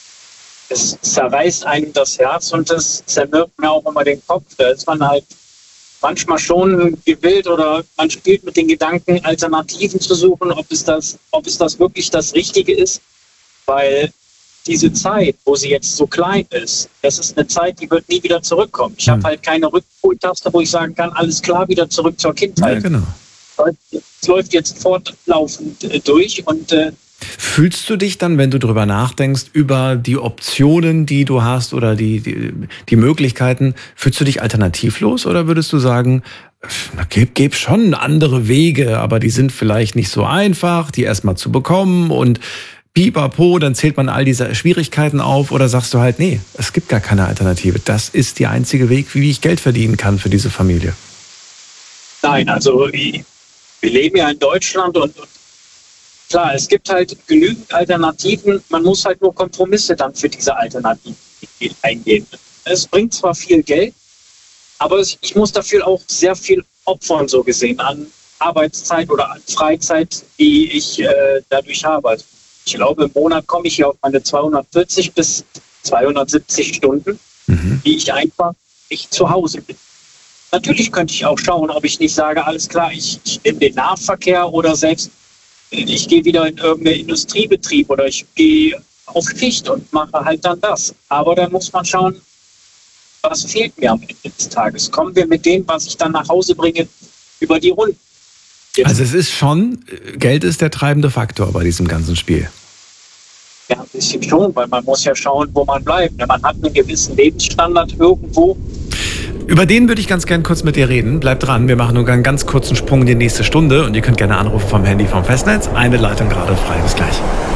Es zerreißt einem das Herz und es zermürbt mir auch immer den Kopf. Da ist man halt manchmal schon gewillt oder man spielt mit den Gedanken, Alternativen zu suchen, ob es das, ob es das wirklich das Richtige ist. Weil diese Zeit, wo sie jetzt so klein ist, das ist eine Zeit, die wird nie wieder zurückkommen. Ich habe halt keine Rückholtaste, wo ich sagen kann, alles klar, wieder zurück zur Kindheit. Ja, genau. Es läuft jetzt fortlaufend äh, durch und äh, Fühlst du dich dann, wenn du drüber nachdenkst, über die Optionen, die du hast oder die, die, die Möglichkeiten, fühlst du dich alternativlos oder würdest du sagen, na, gib, gib schon andere Wege, aber die sind vielleicht nicht so einfach, die erstmal zu bekommen und pipapo, dann zählt man all diese Schwierigkeiten auf oder sagst du halt, nee, es gibt gar keine Alternative. Das ist der einzige Weg, wie ich Geld verdienen kann für diese Familie. Nein, also wir leben ja in Deutschland und, und klar, es gibt halt genügend Alternativen. Man muss halt nur Kompromisse dann für diese Alternativen eingehen. Es bringt zwar viel Geld, aber ich muss dafür auch sehr viel opfern, so gesehen, an Arbeitszeit oder an Freizeit, die ich äh, dadurch habe. Also ich glaube, im Monat komme ich hier auf meine zweihundertvierzig bis zweihundertsiebzig Stunden, mhm. die ich einfach nicht zu Hause bin. Natürlich könnte ich auch schauen, ob ich nicht sage, alles klar, ich, ich nehme den Nahverkehr oder selbst ich gehe wieder in irgendeinen Industriebetrieb oder ich gehe auf Schicht und mache halt dann das. Aber dann muss man schauen, was fehlt mir am Ende des Tages. Kommen wir mit dem, was ich dann nach Hause bringe, über die Runden. Jetzt. Also es ist schon, Geld ist der treibende Faktor bei diesem ganzen Spiel. Ja, ein bisschen schon, weil man muss ja schauen, wo man bleibt. Man hat einen gewissen Lebensstandard irgendwo. Über den würde ich ganz gern kurz mit dir reden. Bleibt dran, wir machen nur einen ganz kurzen Sprung in die nächste Stunde und ihr könnt gerne anrufen vom Handy vom Festnetz. Eine Leitung gerade frei, bis gleich.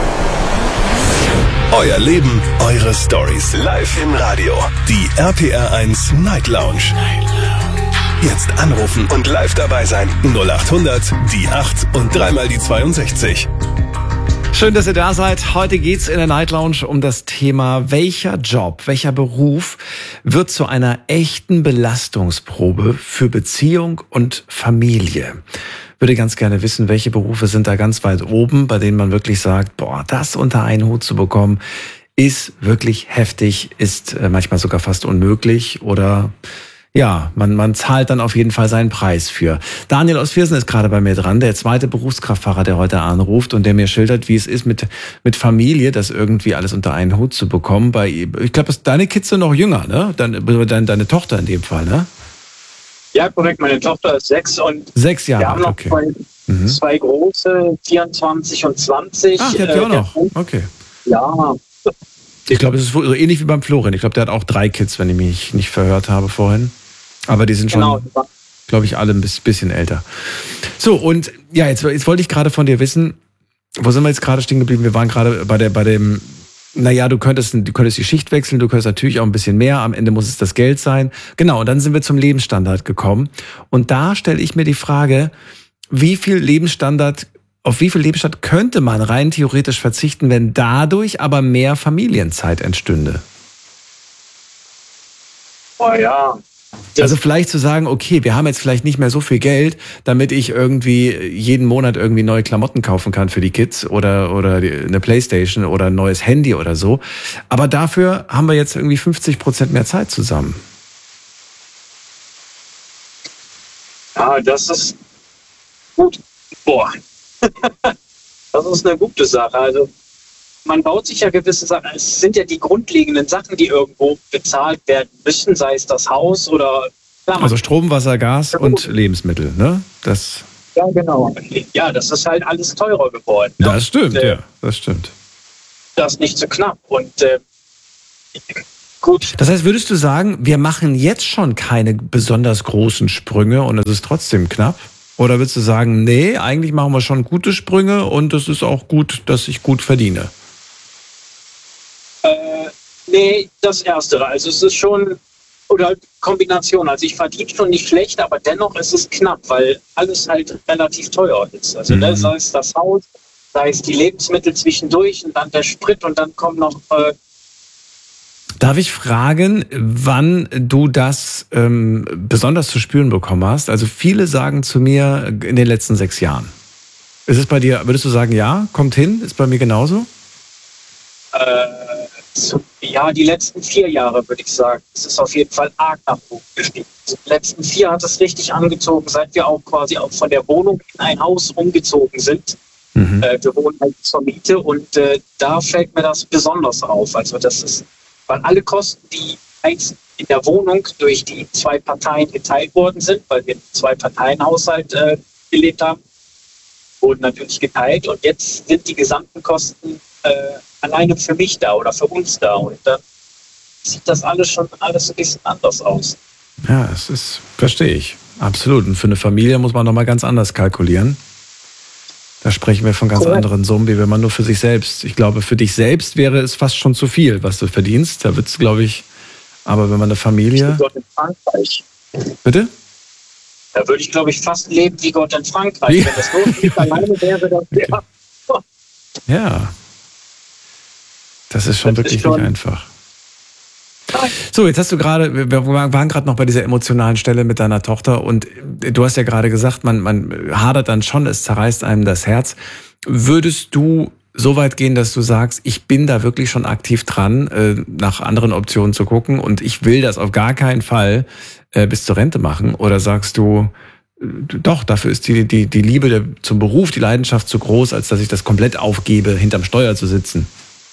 Euer Leben, eure Stories. Live im Radio. Die R P R eins Night Lounge. Jetzt anrufen und live dabei sein. null acht hundert, die acht und dreimal die zweiundsechzig. Schön, dass ihr da seid. Heute geht's in der Night Lounge um das Thema, welcher Job, welcher Beruf wird zu einer echten Belastungsprobe für Beziehung und Familie. Würde ganz gerne wissen, welche Berufe sind da ganz weit oben, bei denen man wirklich sagt, boah, das unter einen Hut zu bekommen, ist wirklich heftig, ist manchmal sogar fast unmöglich oder ja, man, man zahlt dann auf jeden Fall seinen Preis für. Daniel aus Viersen ist gerade bei mir dran, der zweite Berufskraftfahrer, der heute anruft und der mir schildert, wie es ist, mit, mit Familie das irgendwie alles unter einen Hut zu bekommen. Bei, ich glaube, deine Kids sind noch jünger, ne? Deine, deine, deine Tochter in dem Fall, ne? Ja, korrekt. Meine Tochter ist sechs und sechs Jahre wir haben noch okay. zwei, mhm. zwei große, vierundzwanzig und zwanzig. Ach, die habt ihr auch noch? Okay. Ja. Ich glaube, es ist so ähnlich wie beim Florian. Ich glaube, der hat auch drei Kids, wenn ich mich nicht verhört habe vorhin. Aber die sind schon, genau. glaube ich, alle ein bisschen älter. So, und ja, jetzt, jetzt wollte ich gerade von dir wissen, wo sind wir jetzt gerade stehen geblieben? Wir waren gerade bei der, bei dem, naja, du könntest, du könntest die Schicht wechseln, du könntest natürlich auch ein bisschen mehr, am Ende muss es das Geld sein. Genau, und dann sind wir zum Lebensstandard gekommen. Und da stelle ich mir die Frage, wie viel Lebensstandard, auf wie viel Lebensstandard könnte man rein theoretisch verzichten, wenn dadurch aber mehr Familienzeit entstünde? Oh ja. Also vielleicht zu sagen, okay, wir haben jetzt vielleicht nicht mehr so viel Geld, damit ich irgendwie jeden Monat irgendwie neue Klamotten kaufen kann für die Kids oder, oder eine Playstation oder ein neues Handy oder so. Aber dafür haben wir jetzt irgendwie fünfzig Prozent mehr Zeit zusammen. Ja, das ist gut. Boah. Das ist eine gute Sache. Also man baut sich ja gewisse Sachen, es sind ja die grundlegenden Sachen, die irgendwo bezahlt werden müssen, sei es das Haus oder... Klar, Also Strom, Wasser, Gas und Lebensmittel, ne? Das, ja, genau. Ja, das ist halt alles teurer geworden. Ne? das stimmt, und, äh, ja, das stimmt. Das ist nicht so knapp. Und äh, gut. Das heißt, würdest du sagen, wir machen jetzt schon keine besonders großen Sprünge und es ist trotzdem knapp? Oder würdest du sagen, nee, eigentlich machen wir schon gute Sprünge und es ist auch gut, dass ich gut verdiene? Äh, nee, das Erstere. Also es ist schon, oder Kombination. Also ich verdiene schon nicht schlecht, aber dennoch ist es knapp, weil alles halt relativ teuer ist. Also mhm. ne, sei es das Haus, sei es die Lebensmittel zwischendurch und dann der Sprit und dann kommt noch... Äh, Darf ich fragen, wann du das ähm, besonders zu spüren bekommen hast? Also viele sagen zu mir in den letzten sechs Jahren. Ist es bei dir, würdest du sagen, ja, kommt hin? Ist bei mir genauso? Äh, so, ja, die letzten vier Jahre würde ich sagen. Es ist auf jeden Fall arg nach oben gestiegen. Die letzten vier hat es richtig angezogen, seit wir auch quasi auch von der Wohnung in ein Haus umgezogen sind. Mhm. Äh, wir wohnen halt zur Miete und äh, da fällt mir das besonders auf. Also das ist, weil alle Kosten, die einst in der Wohnung durch die zwei Parteien geteilt worden sind, weil wir zwei Parteienhaushalt äh, gelebt haben, wurden natürlich geteilt und jetzt sind die gesamten Kosten äh, alleine für mich da oder für uns da und dann sieht das alles schon alles ein bisschen anders aus. Ja, es ist, verstehe ich, absolut. Und für eine Familie muss man nochmal ganz anders kalkulieren. Da sprechen wir von ganz cool. anderen Summen, wie wenn man nur für sich selbst. Ich glaube, für dich selbst wäre es fast schon zu viel, was du verdienst. Da wird es, glaube ich, aber wenn man eine Familie... Ich Gott in Frankreich. Bitte? Da würde ich, glaube ich, fast leben wie Gott in Frankreich. Ja. Wenn das nur nicht alleine wäre, dann wäre... Ja. Das ist schon das wirklich ist schon nicht einfach. Nein. So, jetzt hast du gerade, wir waren gerade noch bei dieser emotionalen Stelle mit deiner Tochter und du hast ja gerade gesagt, man, man hadert dann schon, es zerreißt einem das Herz. Würdest du so weit gehen, dass du sagst, ich bin da wirklich schon aktiv dran, nach anderen Optionen zu gucken und ich will das auf gar keinen Fall bis zur Rente machen? Oder sagst du, doch, dafür ist die, die, die Liebe zum Beruf, die Leidenschaft zu groß, als dass ich das komplett aufgebe, hinterm Steuer zu sitzen?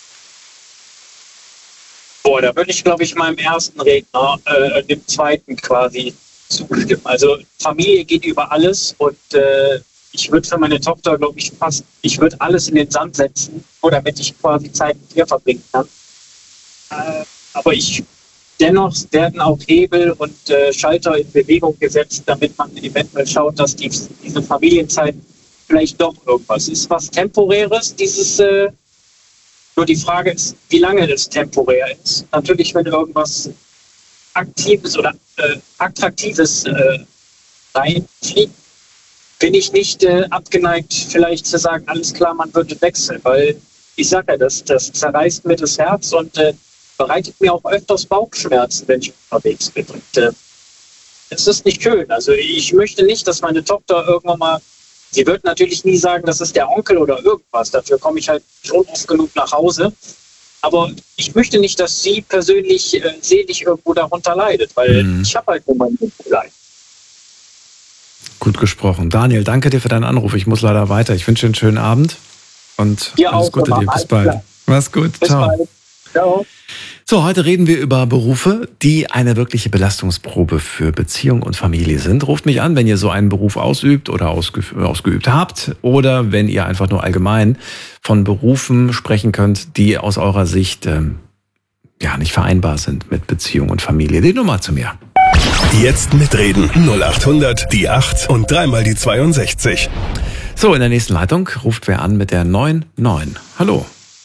Boah, da würde ich, glaube ich, meinem ersten Redner, äh, dem zweiten quasi zustimmen. Also Familie geht über alles und äh, ich würde für meine Tochter, glaube ich, fast, ich würde alles in den Sand setzen, nur damit ich quasi Zeit mit ihr verbringen kann. Äh, aber ich, dennoch werden auch Hebel und äh, Schalter in Bewegung gesetzt, damit man eventuell schaut, dass die, diese Familienzeit vielleicht doch irgendwas ist. Was Temporäres, dieses... Äh, Nur die Frage ist, wie lange das temporär ist. Natürlich, wenn irgendwas Aktives oder äh, Attraktives äh, reinfliegt, bin ich nicht äh, abgeneigt, vielleicht zu sagen, alles klar, man würde wechseln. Weil ich sage ja, das, das zerreißt mir das Herz und äh, bereitet mir auch öfters Bauchschmerzen, wenn ich unterwegs bin. Und äh, es ist nicht schön. Also ich möchte nicht, dass meine Tochter irgendwann mal... Sie wird natürlich nie sagen, das ist der Onkel oder irgendwas. Dafür komme ich halt schon oft genug nach Hause. Aber ich möchte nicht, dass sie persönlich äh, seelisch irgendwo darunter leidet, weil mhm. ich habe halt nur mein Leid. Gut gesprochen. Daniel, danke dir für deinen Anruf. Ich muss leider weiter. Ich wünsche dir einen schönen Abend und dir alles auch, Gute dir. Bis bald. Klar. Mach's gut. Bis Ciao. Bald. Ciao. So, heute reden wir über Berufe, die eine wirkliche Belastungsprobe für Beziehung und Familie sind. Ruft mich an, wenn ihr so einen Beruf ausübt oder ausge ausgeübt habt oder wenn ihr einfach nur allgemein von Berufen sprechen könnt, die aus eurer Sicht ähm, ja nicht vereinbar sind mit Beziehung und Familie. Die Nummer zu mir. Jetzt mitreden. null acht hundert, die acht und dreimal die zweiundsechzig. So, in der nächsten Leitung ruft wer an mit der neun neun. Hallo.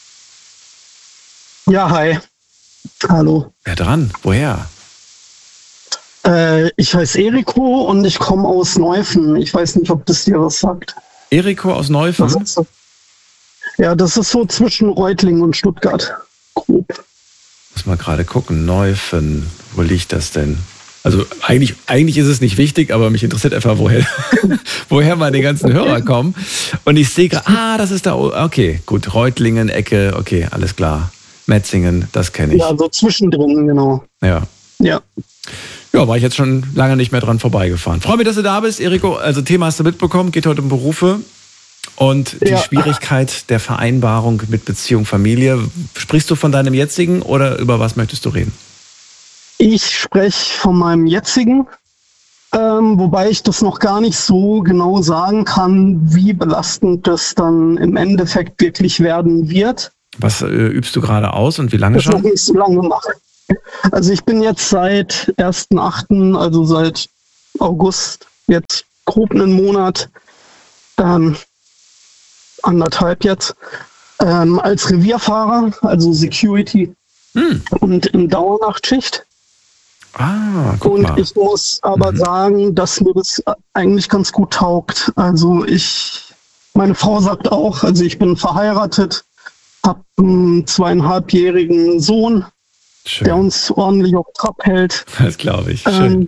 Ja, hi. Hallo. Wer dran? Woher? Äh, ich heiße Eriko und ich komme aus Neuffen. Ich weiß nicht, ob das dir was sagt. Eriko aus Neuffen? Das so, ja, das ist so zwischen Reutlingen und Stuttgart. Grob. Muss mal gerade gucken. Neuffen. Wo liegt das denn? Also eigentlich, eigentlich ist es nicht wichtig, aber mich interessiert einfach, woher, woher meine ganzen Hörer kommen. Und ich sehe gerade, ah, das ist da, okay, gut, Reutlingen, Ecke, okay, alles klar. Metzingen, das kenne ich. Ja, so zwischendrin, genau. Ja. Ja. Ja, war ich jetzt schon lange nicht mehr dran vorbeigefahren. Freue mich, dass du da bist, Eriko. Also Thema hast du mitbekommen, geht heute um Berufe. Und die Ja. Schwierigkeit der Vereinbarung mit Beziehung, Familie. Sprichst du von deinem jetzigen oder über was möchtest du reden? Ich spreche von meinem jetzigen, ähm, wobei ich das noch gar nicht so genau sagen kann, wie belastend das dann im Endeffekt wirklich werden wird. Was äh, übst du gerade aus und wie lange Das noch schon? nicht so lange gemacht. Also ich bin jetzt seit ersten achten, also seit August, jetzt grob einen Monat, ähm, anderthalb jetzt, ähm, als Revierfahrer, also Security Hm. und in Dauernachtschicht. Ah, guck Und mal. ich muss aber Mhm. sagen, dass mir das eigentlich ganz gut taugt. Also ich, meine Frau sagt auch, also ich bin verheiratet, habe einen zweieinhalbjährigen Sohn, Schön. der uns ordentlich auf Trab hält. Das glaube ich. Schön. Ähm,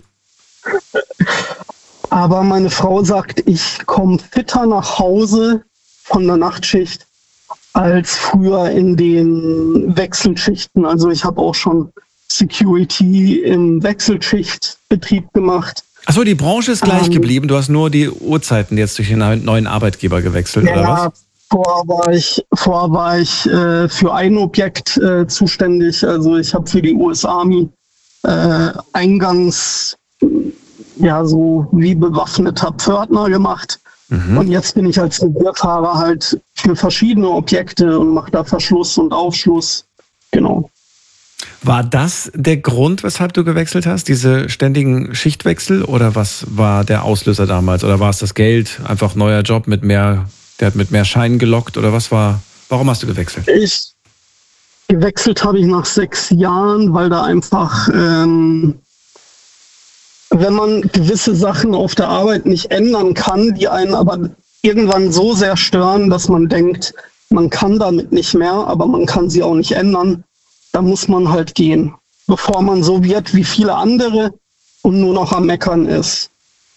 aber meine Frau sagt, ich komme fitter nach Hause von der Nachtschicht als früher in den Wechselschichten. Also ich habe auch schon Security im Wechselschichtbetrieb gemacht. Achso, die Branche ist gleich Ähm, geblieben. Du hast nur die Uhrzeiten jetzt durch den neuen Arbeitgeber gewechselt, oder was? vorher war ich, vorher war ich äh, für ein Objekt äh, zuständig. Also ich habe für die U S Army äh, Eingangs, ja, so wie bewaffneter Pförtner gemacht. Mhm. Und jetzt bin ich als Revierfahrer halt für verschiedene Objekte und mache da Verschluss und Aufschluss. Genau. War das der Grund, weshalb du gewechselt hast? Diese ständigen Schichtwechsel? Oder was war der Auslöser damals? Oder war es das Geld? Einfach neuer Job mit mehr, der hat mit mehr Scheinen gelockt? Oder was war, warum hast du gewechselt? Ich gewechselt habe ich nach sechs Jahren, weil da einfach, ähm, wenn man gewisse Sachen auf der Arbeit nicht ändern kann, die einen aber irgendwann so sehr stören, dass man denkt, man kann damit nicht mehr, aber man kann sie auch nicht ändern, da muss man halt gehen, bevor man so wird wie viele andere und nur noch am Meckern ist.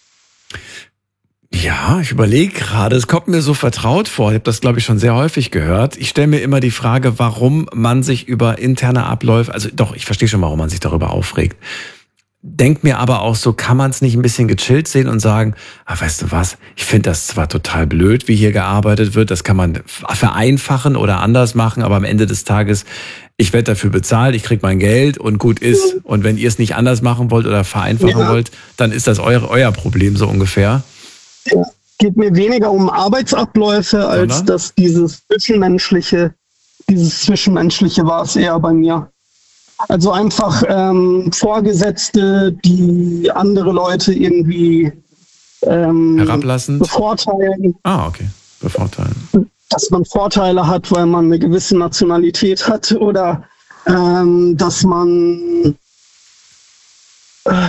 Ja, ich überlege gerade, es kommt mir so vertraut vor. Ich habe das, glaube ich, schon sehr häufig gehört. Ich stelle mir immer die Frage, warum man sich über interne Abläufe, also doch, ich verstehe schon, warum man sich darüber aufregt. Denk mir aber auch so, kann man es nicht ein bisschen gechillt sehen und sagen, ah, weißt du was, ich finde das zwar total blöd, wie hier gearbeitet wird, das kann man vereinfachen oder anders machen, aber am Ende des Tages, ich werde dafür bezahlt, ich kriege mein Geld und gut ist. Und wenn ihr es nicht anders machen wollt oder vereinfachen Ja. wollt, dann ist das euer, euer Problem so ungefähr. Geht mir weniger um Arbeitsabläufe, als Sondern? dass dieses Zwischenmenschliche, dieses Zwischenmenschliche war es eher bei mir. Also einfach ähm, Vorgesetzte, die andere Leute irgendwie ähm, Herablassend? bevorteilen, Ah, okay. Bevorteilen. dass man Vorteile hat, weil man eine gewisse Nationalität hat oder ähm, dass man äh,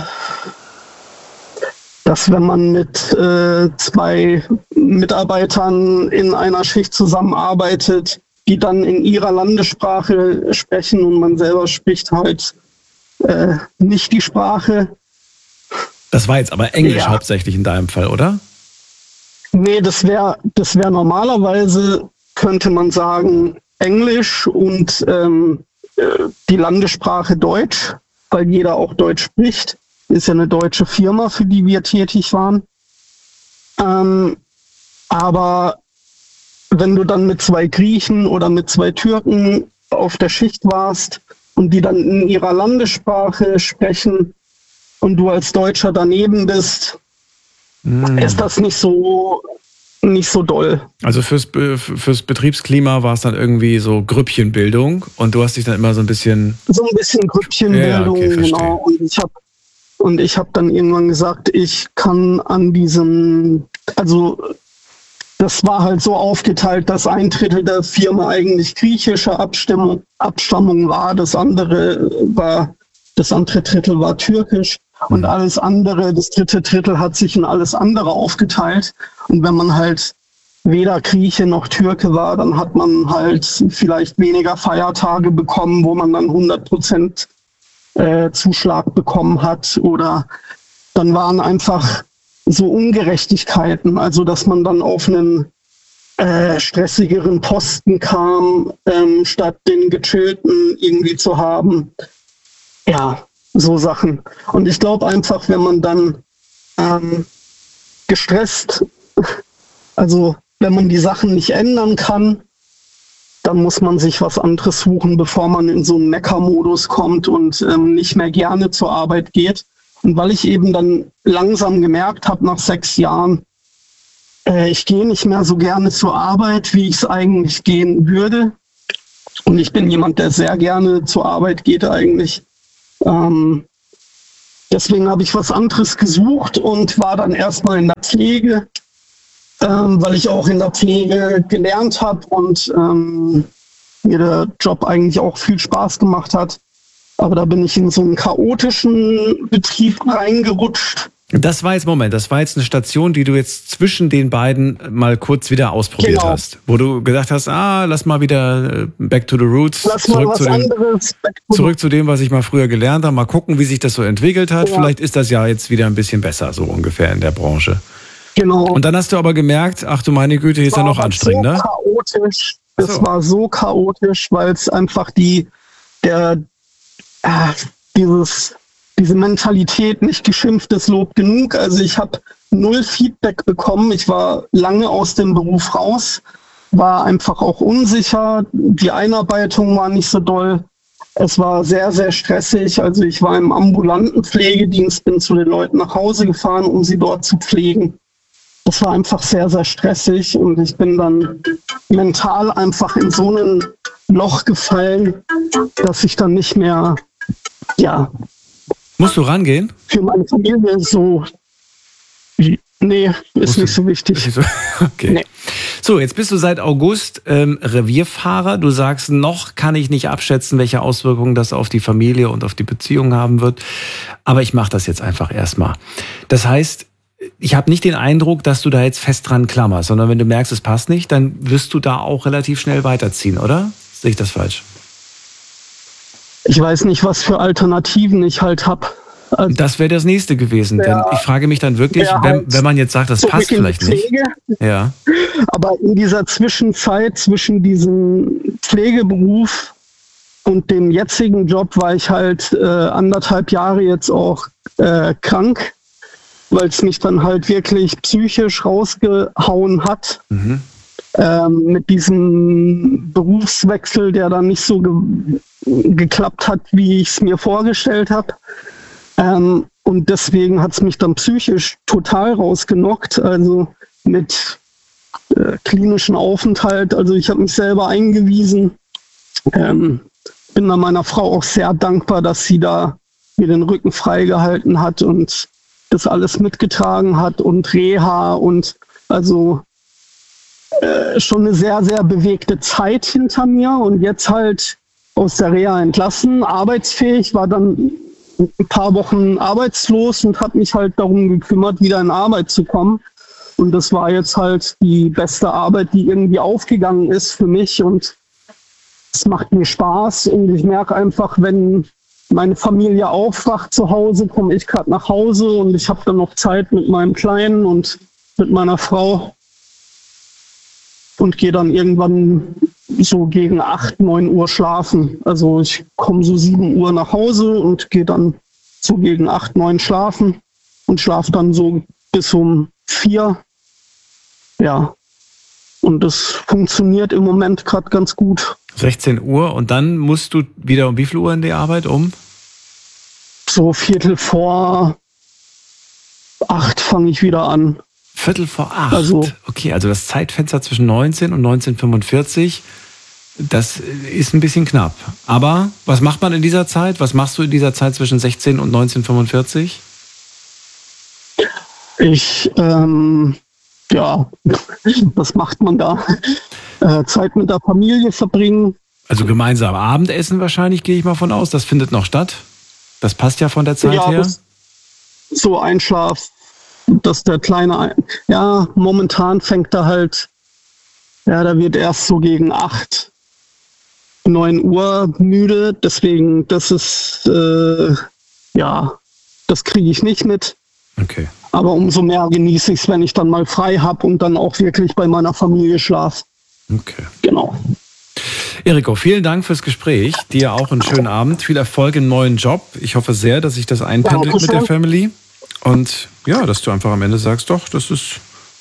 dass wenn man mit äh, zwei Mitarbeitern in einer Schicht zusammenarbeitet, die dann in ihrer Landessprache sprechen und man selber spricht halt äh, nicht die Sprache. Das war jetzt aber Englisch Ja. hauptsächlich in deinem Fall, oder? Nee, das wäre das wär normalerweise, könnte man sagen, Englisch und ähm, äh, die Landessprache Deutsch, weil jeder auch Deutsch spricht. Ist ja eine deutsche Firma, für die wir tätig waren. Ähm, aber wenn du dann mit zwei Griechen oder mit zwei Türken auf der Schicht warst und die dann in ihrer Landessprache sprechen und du als Deutscher daneben bist, Hm. ist das nicht so nicht so doll. Also fürs, Be- fürs Betriebsklima war es dann irgendwie so Grüppchenbildung und du hast dich dann immer so ein bisschen... So ein bisschen Grüppchenbildung, Ja, okay, verstehe. genau. Und ich habe und ich habe dann irgendwann gesagt, ich kann an diesem, also das war halt so aufgeteilt, dass ein Drittel der Firma eigentlich griechische Abstimmung, Abstammung war, das andere war, das andere Drittel war türkisch und alles andere, das dritte Drittel hat sich in alles andere aufgeteilt. Und wenn man halt weder Grieche noch Türke war, dann hat man halt vielleicht weniger Feiertage bekommen, wo man dann hundert Prozent äh, Zuschlag bekommen hat. Oder dann waren einfach so Ungerechtigkeiten, also dass man dann auf einen äh, stressigeren Posten kam, ähm, statt den gechillten irgendwie zu haben. Ja, so Sachen. Und ich glaube einfach, wenn man dann ähm, gestresst, also wenn man die Sachen nicht ändern kann, dann muss man sich was anderes suchen, bevor man in so einen Meckermodus kommt und ähm, nicht mehr gerne zur Arbeit geht. Und weil ich eben dann langsam gemerkt habe, nach sechs Jahren, äh, ich gehe nicht mehr so gerne zur Arbeit, wie ich es eigentlich gehen würde. Und ich bin jemand, der sehr gerne zur Arbeit geht eigentlich. Ähm, deswegen habe ich was anderes gesucht und war dann erstmal in der Pflege, ähm, weil ich auch in der Pflege gelernt habe und ähm, mir der Job eigentlich auch viel Spaß gemacht hat. Aber da bin ich in so einen chaotischen Betrieb reingerutscht. Das war jetzt, Moment, das war jetzt eine Station, die du jetzt zwischen den beiden mal kurz wieder ausprobiert Genau. hast. Wo du gesagt hast, ah, lass mal wieder back to the roots. Lass mal zurück was zu dem, anderes. zurück zu dem, was ich mal früher gelernt habe. Mal gucken, wie sich das so entwickelt hat. Ja. Vielleicht ist das ja jetzt wieder ein bisschen besser, so ungefähr in der Branche. Genau. Und dann hast du aber gemerkt, ach du meine Güte, hier ist ja noch aber anstrengender. So chaotisch. Das Ach so. war so chaotisch, weil es einfach die, der, äh, dieses, diese Mentalität, nicht geschimpftes Lob genug. Also ich habe null Feedback bekommen. Ich war lange aus dem Beruf raus, war einfach auch unsicher. Die Einarbeitung war nicht so doll. Es war sehr, sehr stressig. Also ich war im ambulanten Pflegedienst, bin zu den Leuten nach Hause gefahren, um sie dort zu pflegen. Das war einfach sehr, sehr stressig und ich bin dann mental einfach in so ein Loch gefallen, dass ich dann nicht mehr, ja, Musst du rangehen? für meine Familie so, nee, ist nicht so wichtig. Okay. Nee. So, jetzt bist du seit August ähm, Revierfahrer. Du sagst, noch kann ich nicht abschätzen, welche Auswirkungen das auf die Familie und auf die Beziehung haben wird. Aber ich mache das jetzt einfach erstmal. Das heißt, ich habe nicht den Eindruck, dass du da jetzt fest dran klammerst, sondern wenn du merkst, es passt nicht, dann wirst du da auch relativ schnell weiterziehen, oder? Sehe ich das falsch? Ich weiß nicht, was für Alternativen ich halt habe. Also, Das wäre das nächste gewesen. Ja. Denn ich frage mich dann wirklich, Ja, wenn, halt wenn man jetzt sagt, das zurück passt in die vielleicht nicht. Pflege. Ja. Aber in dieser Zwischenzeit zwischen diesem Pflegeberuf und dem jetzigen Job war ich halt äh, anderthalb Jahre jetzt auch äh, krank, weil es mich dann halt wirklich psychisch rausgehauen hat. Mhm. Ähm, mit diesem Berufswechsel, der dann nicht so ge geklappt hat, wie ich es mir vorgestellt habe. Ähm, und deswegen hat es mich dann psychisch total rausgenockt, also mit äh, klinischen Aufenthalt. Also ich habe mich selber eingewiesen. Ähm, bin da meiner Frau auch sehr dankbar, dass sie da mir den Rücken freigehalten hat und das alles mitgetragen hat und Reha und also äh, schon eine sehr, sehr bewegte Zeit hinter mir und jetzt halt aus der Reha entlassen, arbeitsfähig, war dann ein paar Wochen arbeitslos und habe mich halt darum gekümmert, wieder in Arbeit zu kommen. Und das war jetzt halt die beste Arbeit, die irgendwie aufgegangen ist für mich und es macht mir Spaß und ich merke einfach, wenn meine Familie aufwacht zu Hause, komme ich gerade nach Hause und ich habe dann noch Zeit mit meinem Kleinen und mit meiner Frau und gehe dann irgendwann so gegen acht, neun Uhr schlafen. Also ich komme so sieben Uhr nach Hause und gehe dann so gegen acht, neun schlafen und schlafe dann so bis um vier. Ja, und das funktioniert im Moment gerade ganz gut. sechzehn Uhr und dann musst du wieder um wie viel Uhr in die Arbeit? Um? So Viertel vor acht fange ich wieder an. Viertel vor acht. Also- Okay, also das Zeitfenster zwischen neunzehn und neunzehn Uhr fünfundvierzig, das ist ein bisschen knapp. Aber was macht man in dieser Zeit? Was machst du in dieser Zeit zwischen sechzehn und neunzehn Uhr fünfundvierzig? Ich, ähm, ja, was macht man da? Äh, Zeit mit der Familie verbringen. Also gemeinsam Abendessen wahrscheinlich, gehe ich mal von aus. Das findet noch statt. Das passt ja von der Zeit Ja, her. das, so Einschlaf, dass der Kleine, ein, ja, momentan fängt er halt, ja, da wird erst so gegen acht, neun Uhr müde. Deswegen, das ist, äh, ja, das kriege ich nicht mit. Okay. Aber umso mehr genieße ich es, wenn ich dann mal frei habe und dann auch wirklich bei meiner Familie schlafe. Okay. Genau. Eriko, vielen Dank fürs Gespräch. Dir auch einen schönen Abend. Viel Erfolg im neuen Job. Ich hoffe sehr, dass sich das einpendelt mit der Dankeschön. Family. Und ja, dass du einfach am Ende sagst, doch, das ist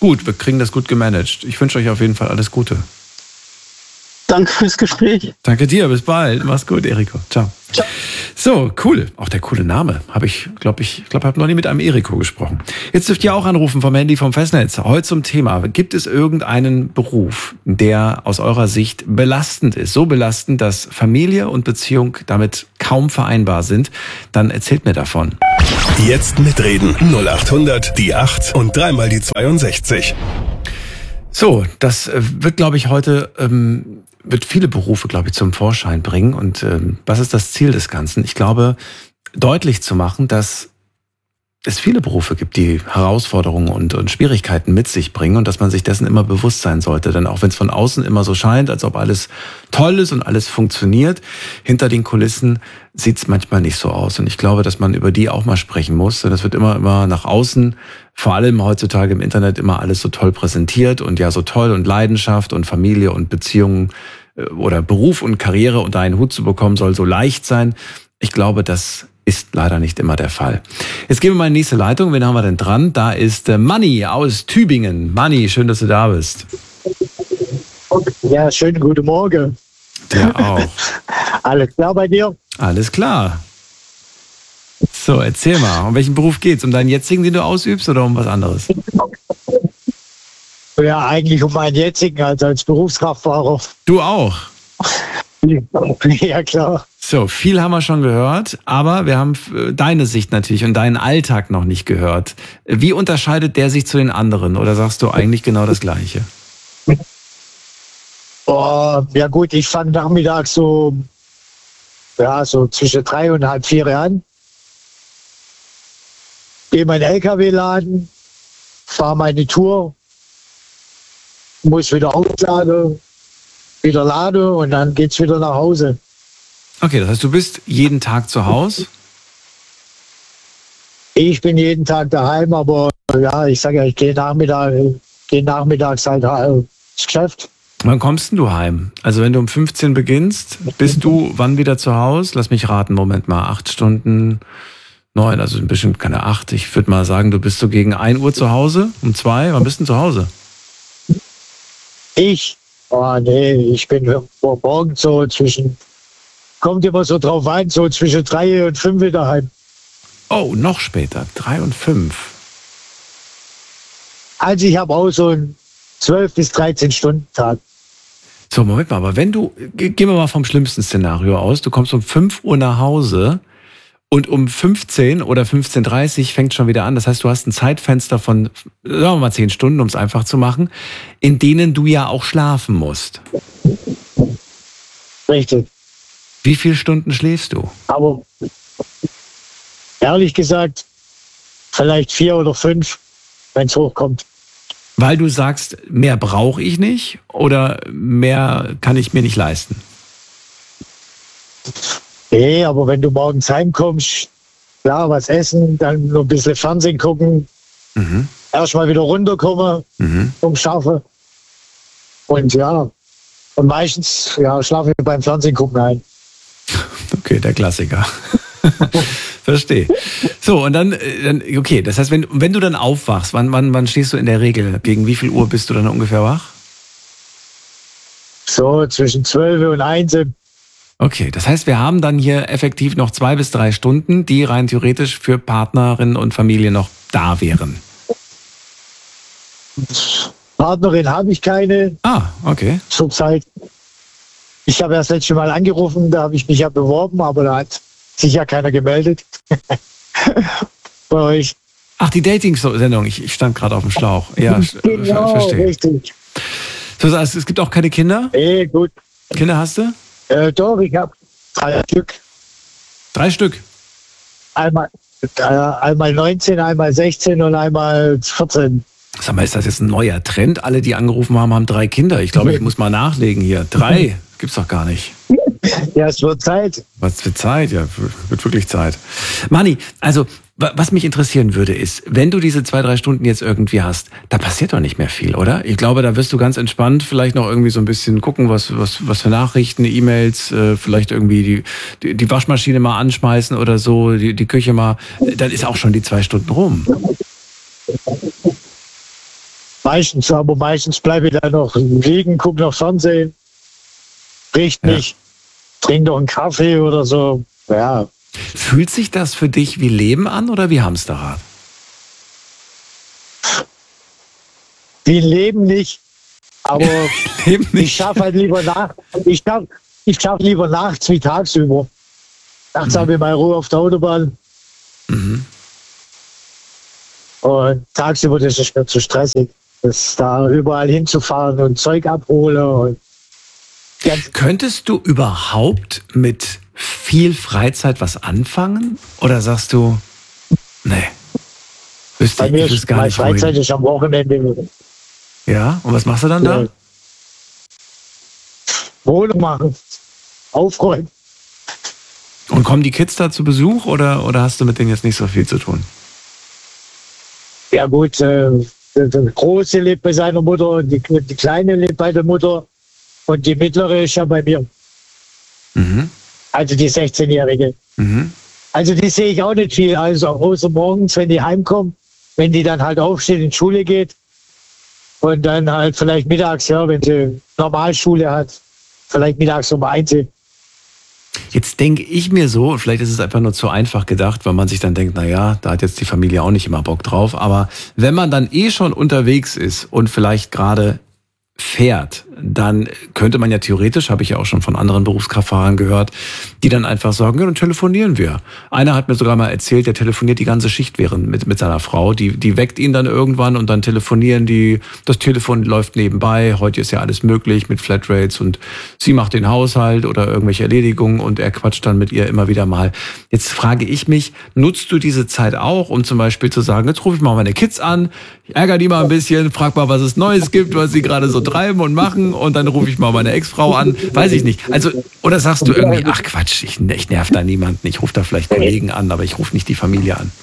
gut, wir kriegen das gut gemanagt. Ich wünsche euch auf jeden Fall alles Gute. Danke fürs Gespräch. Danke dir, bis bald. Mach's gut, Eriko. Ciao. Ciao. So, cool. Auch der coole Name. Habe ich, glaube ich, glaube, habe noch nie mit einem Eriko gesprochen. Jetzt dürft ihr auch anrufen vom Handy vom Festnetz. Heute zum Thema: Gibt es irgendeinen Beruf, der aus eurer Sicht belastend ist? So belastend, dass Familie und Beziehung damit kaum vereinbar sind? Dann erzählt mir davon. Jetzt mitreden. null acht hundert, die acht und dreimal die zweiundsechzig. So, das wird, glaube ich, heute, ähm, wird viele Berufe, glaube ich, zum Vorschein bringen. Und ähm, was ist das Ziel des Ganzen? Ich glaube, deutlich zu machen, dass es viele Berufe gibt, die Herausforderungen und, und Schwierigkeiten mit sich bringen und dass man sich dessen immer bewusst sein sollte. Denn auch wenn es von außen immer so scheint, als ob alles toll ist und alles funktioniert, hinter den Kulissen sieht es manchmal nicht so aus. Und ich glaube, dass man über die auch mal sprechen muss. Denn es wird immer, immer nach außen, vor allem heutzutage im Internet, immer alles so toll präsentiert und ja so toll und Leidenschaft und Familie und Beziehungen oder Beruf und Karriere unter einen Hut zu bekommen, soll so leicht sein. Ich glaube, das ist leider nicht immer der Fall. Jetzt gehen wir mal in die nächste Leitung. Wen haben wir denn dran? Da ist Manni aus Tübingen. Manni, schön, dass du da bist. Ja, schönen guten Morgen. Ja, auch. Alles klar bei dir? Alles klar. So, erzähl mal, um welchen Beruf geht's? Um deinen jetzigen, den du ausübst, oder um was anderes? Ja, eigentlich um meinen jetzigen, also als Berufskraftfahrer. Du auch? Ja, klar. So, viel haben wir schon gehört, aber wir haben deine Sicht natürlich und deinen Alltag noch nicht gehört. Wie unterscheidet der sich zu den anderen, oder sagst du eigentlich genau das Gleiche? Oh, ja gut, ich fange nachmittags so, ja, so zwischen drei und halb vier an. Gehe meinen L K W laden, fahre meine Tour, muss wieder aufladen, wieder laden und dann geht's wieder nach Hause. Okay, das heißt, du bist jeden Tag zu Hause? Ich bin jeden Tag daheim, aber ja, ich sage ja, ich gehe Nachmittag, gehe nachmittags halt ins Geschäft. Wann kommst denn du heim? Also wenn du um fünfzehn beginnst, bist du wann wieder zu Hause? Lass mich raten, Moment mal, acht Stunden, neun, also ein bisschen, keine acht. Ich würde mal sagen, du bist so gegen ein Uhr zu Hause, um zwei. Wann bist du denn zu Hause? Ich? Oh nee, ich bin morgen so zwischen, kommt immer so drauf an, so zwischen drei und fünf daheim. Oh, noch später, drei und fünf. Also ich habe auch so einen zwölf bis dreizehn Stunden Tag. So, Moment mal, aber wenn du, gehen wir mal vom schlimmsten Szenario aus, du kommst um fünf Uhr nach Hause und um fünfzehn oder fünfzehn Uhr dreißig fängt schon wieder an. Das heißt, du hast ein Zeitfenster von, sagen wir mal, zehn Stunden, um es einfach zu machen, in denen du ja auch schlafen musst. Richtig. Wie viele Stunden schläfst du? Aber ehrlich gesagt, vielleicht vier oder fünf, wenn es hochkommt. Weil du sagst, mehr brauche ich nicht oder mehr kann ich mir nicht leisten? Nee, aber wenn du morgens heimkommst, klar, was essen, dann nur ein bisschen Fernsehen gucken, mhm. erstmal wieder runterkommen, mhm. um Schaffen. Und ja, und meistens ja, schlafe ich beim Fernsehen gucken ein. Okay, der Klassiker. Verstehe. So, und dann, dann, okay, das heißt, wenn, wenn du dann aufwachst, wann, wann, wann stehst du in der Regel? Gegen wie viel Uhr bist du dann ungefähr wach? So, zwischen zwölf und eins. Okay, das heißt, wir haben dann hier effektiv noch zwei bis drei Stunden, die rein theoretisch für Partnerin und Familie noch da wären. Partnerin habe ich keine. Ah, okay. Zurzeit. Ich habe ja das letzte Mal angerufen, da habe ich mich ja beworben, aber da hat sich ja keiner gemeldet. Bei euch. Ach, die Dating-Sendung. Ich, ich stand gerade auf dem Schlauch. Ja, genau, verstehe. Richtig. So, das heißt, es gibt auch keine Kinder? Eh, gut. Kinder hast du? Äh, doch, ich habe drei Stück. Drei Stück? Einmal, äh, einmal neunzehn, einmal sechzehn und einmal vierzehn. Sag mal, ist das jetzt ein neuer Trend? Alle, die angerufen haben, haben drei Kinder. Ich glaube, ich muss mal nachlegen hier. Drei gibt's doch gar nicht. Ja, es wird Zeit. Was für Zeit? Ja, wird wirklich Zeit. Manni, also, was mich interessieren würde, ist, wenn du diese zwei, drei Stunden jetzt irgendwie hast, da passiert doch nicht mehr viel, oder? Ich glaube, da wirst du ganz entspannt vielleicht noch irgendwie so ein bisschen gucken, was, was, was für Nachrichten, E-Mails, äh, vielleicht irgendwie die, die, die Waschmaschine mal anschmeißen oder so, die, die Küche mal. Dann ist auch schon die zwei Stunden rum. Meistens, aber meistens bleibe ich dann noch liegen, gucke noch Fernsehen, riecht nicht, ja. Trink doch einen Kaffee oder so. Ja. Fühlt sich das für dich wie Leben an oder wie Hamsterrad? Wie Leben nicht, aber Leben nicht. Ich schaffe halt lieber nach, ich schaffe ich schaff lieber nachts wie tagsüber. Nachts mhm. habe ich mal Ruhe auf der Autobahn. Mhm. Und tagsüber, das ist mir zu stressig. Das da überall hinzufahren und Zeug abholen. Und könntest du überhaupt mit viel Freizeit was anfangen? Oder sagst du, nee, wüsste ich, ich gar nicht. Meine Freizeit ist am Wochenende. Ja, und was machst du dann da? Wohnung machen, aufräumen. Und kommen die Kids da zu Besuch oder, oder hast du mit denen jetzt nicht so viel zu tun? Ja gut, äh, der, der Große lebt bei seiner Mutter und die, die Kleine lebt bei der Mutter und die Mittlere ist ja bei mir. Mhm. Also die sechzehnjährige. Mhm. Also die sehe ich auch nicht viel, also außer morgens, wenn die heimkommen, wenn die dann halt aufsteht, in die Schule geht und dann halt vielleicht mittags, ja, wenn sie Normalschule hat, vielleicht mittags um eins. Jetzt denke ich mir so, vielleicht ist es einfach nur zu einfach gedacht, weil man sich dann denkt, naja, da hat jetzt die Familie auch nicht immer Bock drauf. Aber wenn man dann eh schon unterwegs ist und vielleicht gerade fährt, dann könnte man ja theoretisch, habe ich ja auch schon von anderen Berufskraftfahrern gehört, die dann einfach sagen, ja, dann telefonieren wir. Einer hat mir sogar mal erzählt, der telefoniert die ganze Schicht während mit, mit seiner Frau. Die, die weckt ihn dann irgendwann und dann telefonieren die. Das Telefon läuft nebenbei. Heute ist ja alles möglich mit Flatrates und sie macht den Haushalt oder irgendwelche Erledigungen und er quatscht dann mit ihr immer wieder mal. Jetzt frage ich mich, nutzt du diese Zeit auch, um zum Beispiel zu sagen, jetzt rufe ich mal meine Kids an, ich ärgere die mal ein bisschen, frag mal, was es Neues gibt, was sie gerade so treiben und machen und dann rufe ich mal meine Ex-Frau an, weiß ich nicht. Also, oder sagst du irgendwie, ach Quatsch, ich, ich nerv da niemanden, ich rufe da vielleicht Kollegen an, aber ich rufe nicht die Familie an.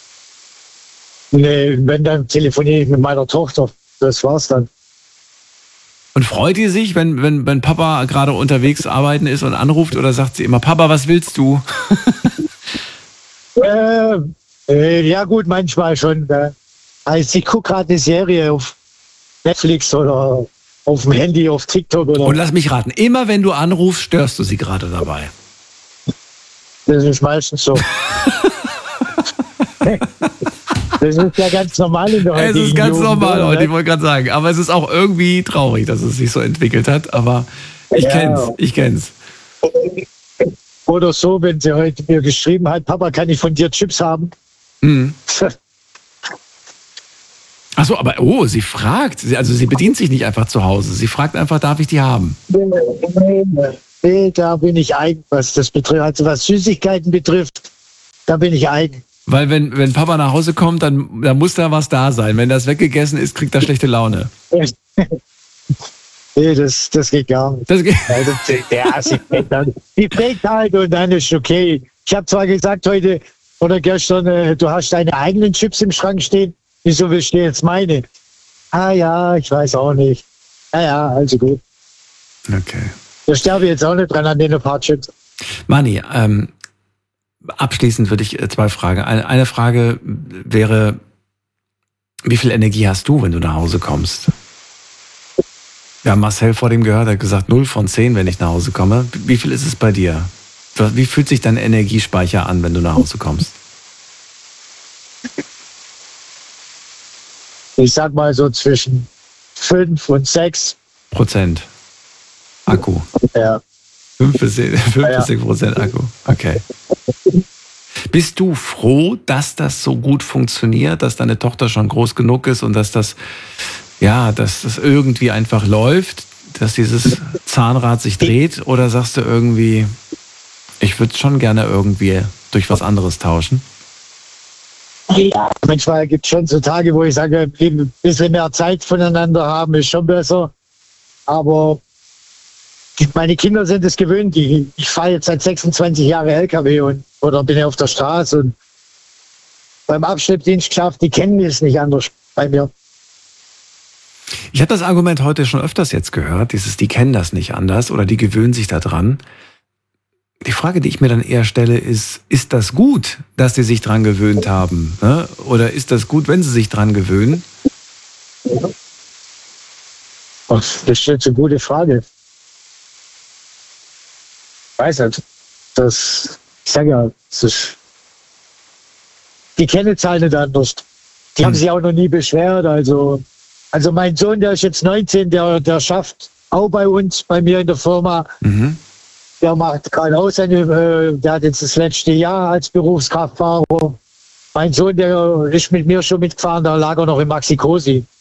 Nee, wenn, dann telefoniere ich mit meiner Tochter, das war's dann. Und freut die sich, wenn, wenn, wenn Papa gerade unterwegs arbeiten ist und anruft oder sagt sie immer, Papa, was willst du? äh, äh, ja gut, manchmal schon. Äh, also ich gucke gerade eine Serie auf Netflix oder auf dem Handy, auf TikTok. Oder. Und lass mich raten, immer wenn du anrufst, störst du sie gerade dabei. Das ist meistens so. Das ist ja ganz normal in der heutigen Es ist ganz Jugend, normal, heute, ich wollte gerade sagen. Aber es ist auch irgendwie traurig, dass es sich so entwickelt hat. Aber ich ja. kenn's, ich kenn's. Oder so, wenn sie heute mir geschrieben hat, Papa, kann ich von dir Chips haben? Mhm. Ach so, aber oh, sie fragt. Also sie bedient sich nicht einfach zu Hause. Sie fragt einfach, darf ich die haben? Nee, nee, da bin ich eigen, was das betrifft. Also was Süßigkeiten betrifft, da bin ich eigen. Weil wenn, wenn Papa nach Hause kommt, dann, dann muss da was da sein. Wenn das weggegessen ist, kriegt er schlechte Laune. Nee, das, das geht gar nicht. Das geht. Ja, sie prägt halt, sie prägt halt und dann ist okay. Ich habe zwar gesagt heute oder gestern, äh, du hast deine eigenen Chips im Schrank stehen. Wieso willst du jetzt meine? Ah ja, ich weiß auch nicht. Ja, ja, also gut. Okay. Da sterbe ich jetzt auch nicht dran an den paar Chips. Manni, ähm, abschließend würde ich zwei Fragen. Eine, eine Frage wäre, wie viel Energie hast du, wenn du nach Hause kommst? Wir haben Marcel vor dem gehört, er hat gesagt, null von zehn, wenn ich nach Hause komme. Wie viel ist es bei dir? Wie fühlt sich dein Energiespeicher an, wenn du nach Hause kommst? Ich sag mal so zwischen fünf und sechs Prozent Akku. Ja. fünf bis sechs Prozent Akku. Okay. Bist du froh, dass das so gut funktioniert, dass deine Tochter schon groß genug ist und dass das, ja, dass das irgendwie einfach läuft, dass dieses Zahnrad sich dreht? Oder sagst du irgendwie, ich würde es schon gerne irgendwie durch was anderes tauschen? Ja, manchmal gibt es schon so Tage, wo ich sage, ein bisschen mehr Zeit voneinander haben ist schon besser. Aber meine Kinder sind es gewöhnt. Ich, ich fahre jetzt seit sechsundzwanzig Jahren L K W und, oder bin auf der Straße und beim Abschleppdienst geschafft, die kennen es nicht anders bei mir. Ich habe das Argument heute schon öfters jetzt gehört, dieses, die kennen das nicht anders oder die gewöhnen sich daran. Die Frage, die ich mir dann eher stelle, ist, ist das gut, dass sie sich dran gewöhnt haben? Ne? Oder ist das gut, wenn sie sich dran gewöhnen? Das ist jetzt eine gute Frage. Ich weiß nicht. Das, ich sage ja, das ist, die kennen es halt nicht anders. Die hm. haben sich auch noch nie beschwert. Also, also mein Sohn, der ist jetzt neunzehn, der, der schafft auch bei uns, bei mir in der Firma. Mhm. Der macht gerade auch seine, äh, der hat jetzt das letzte Jahr als Berufskraftfahrer. Mein Sohn, der ist mit mir schon mitgefahren, da lag er noch in Maxi Cosi.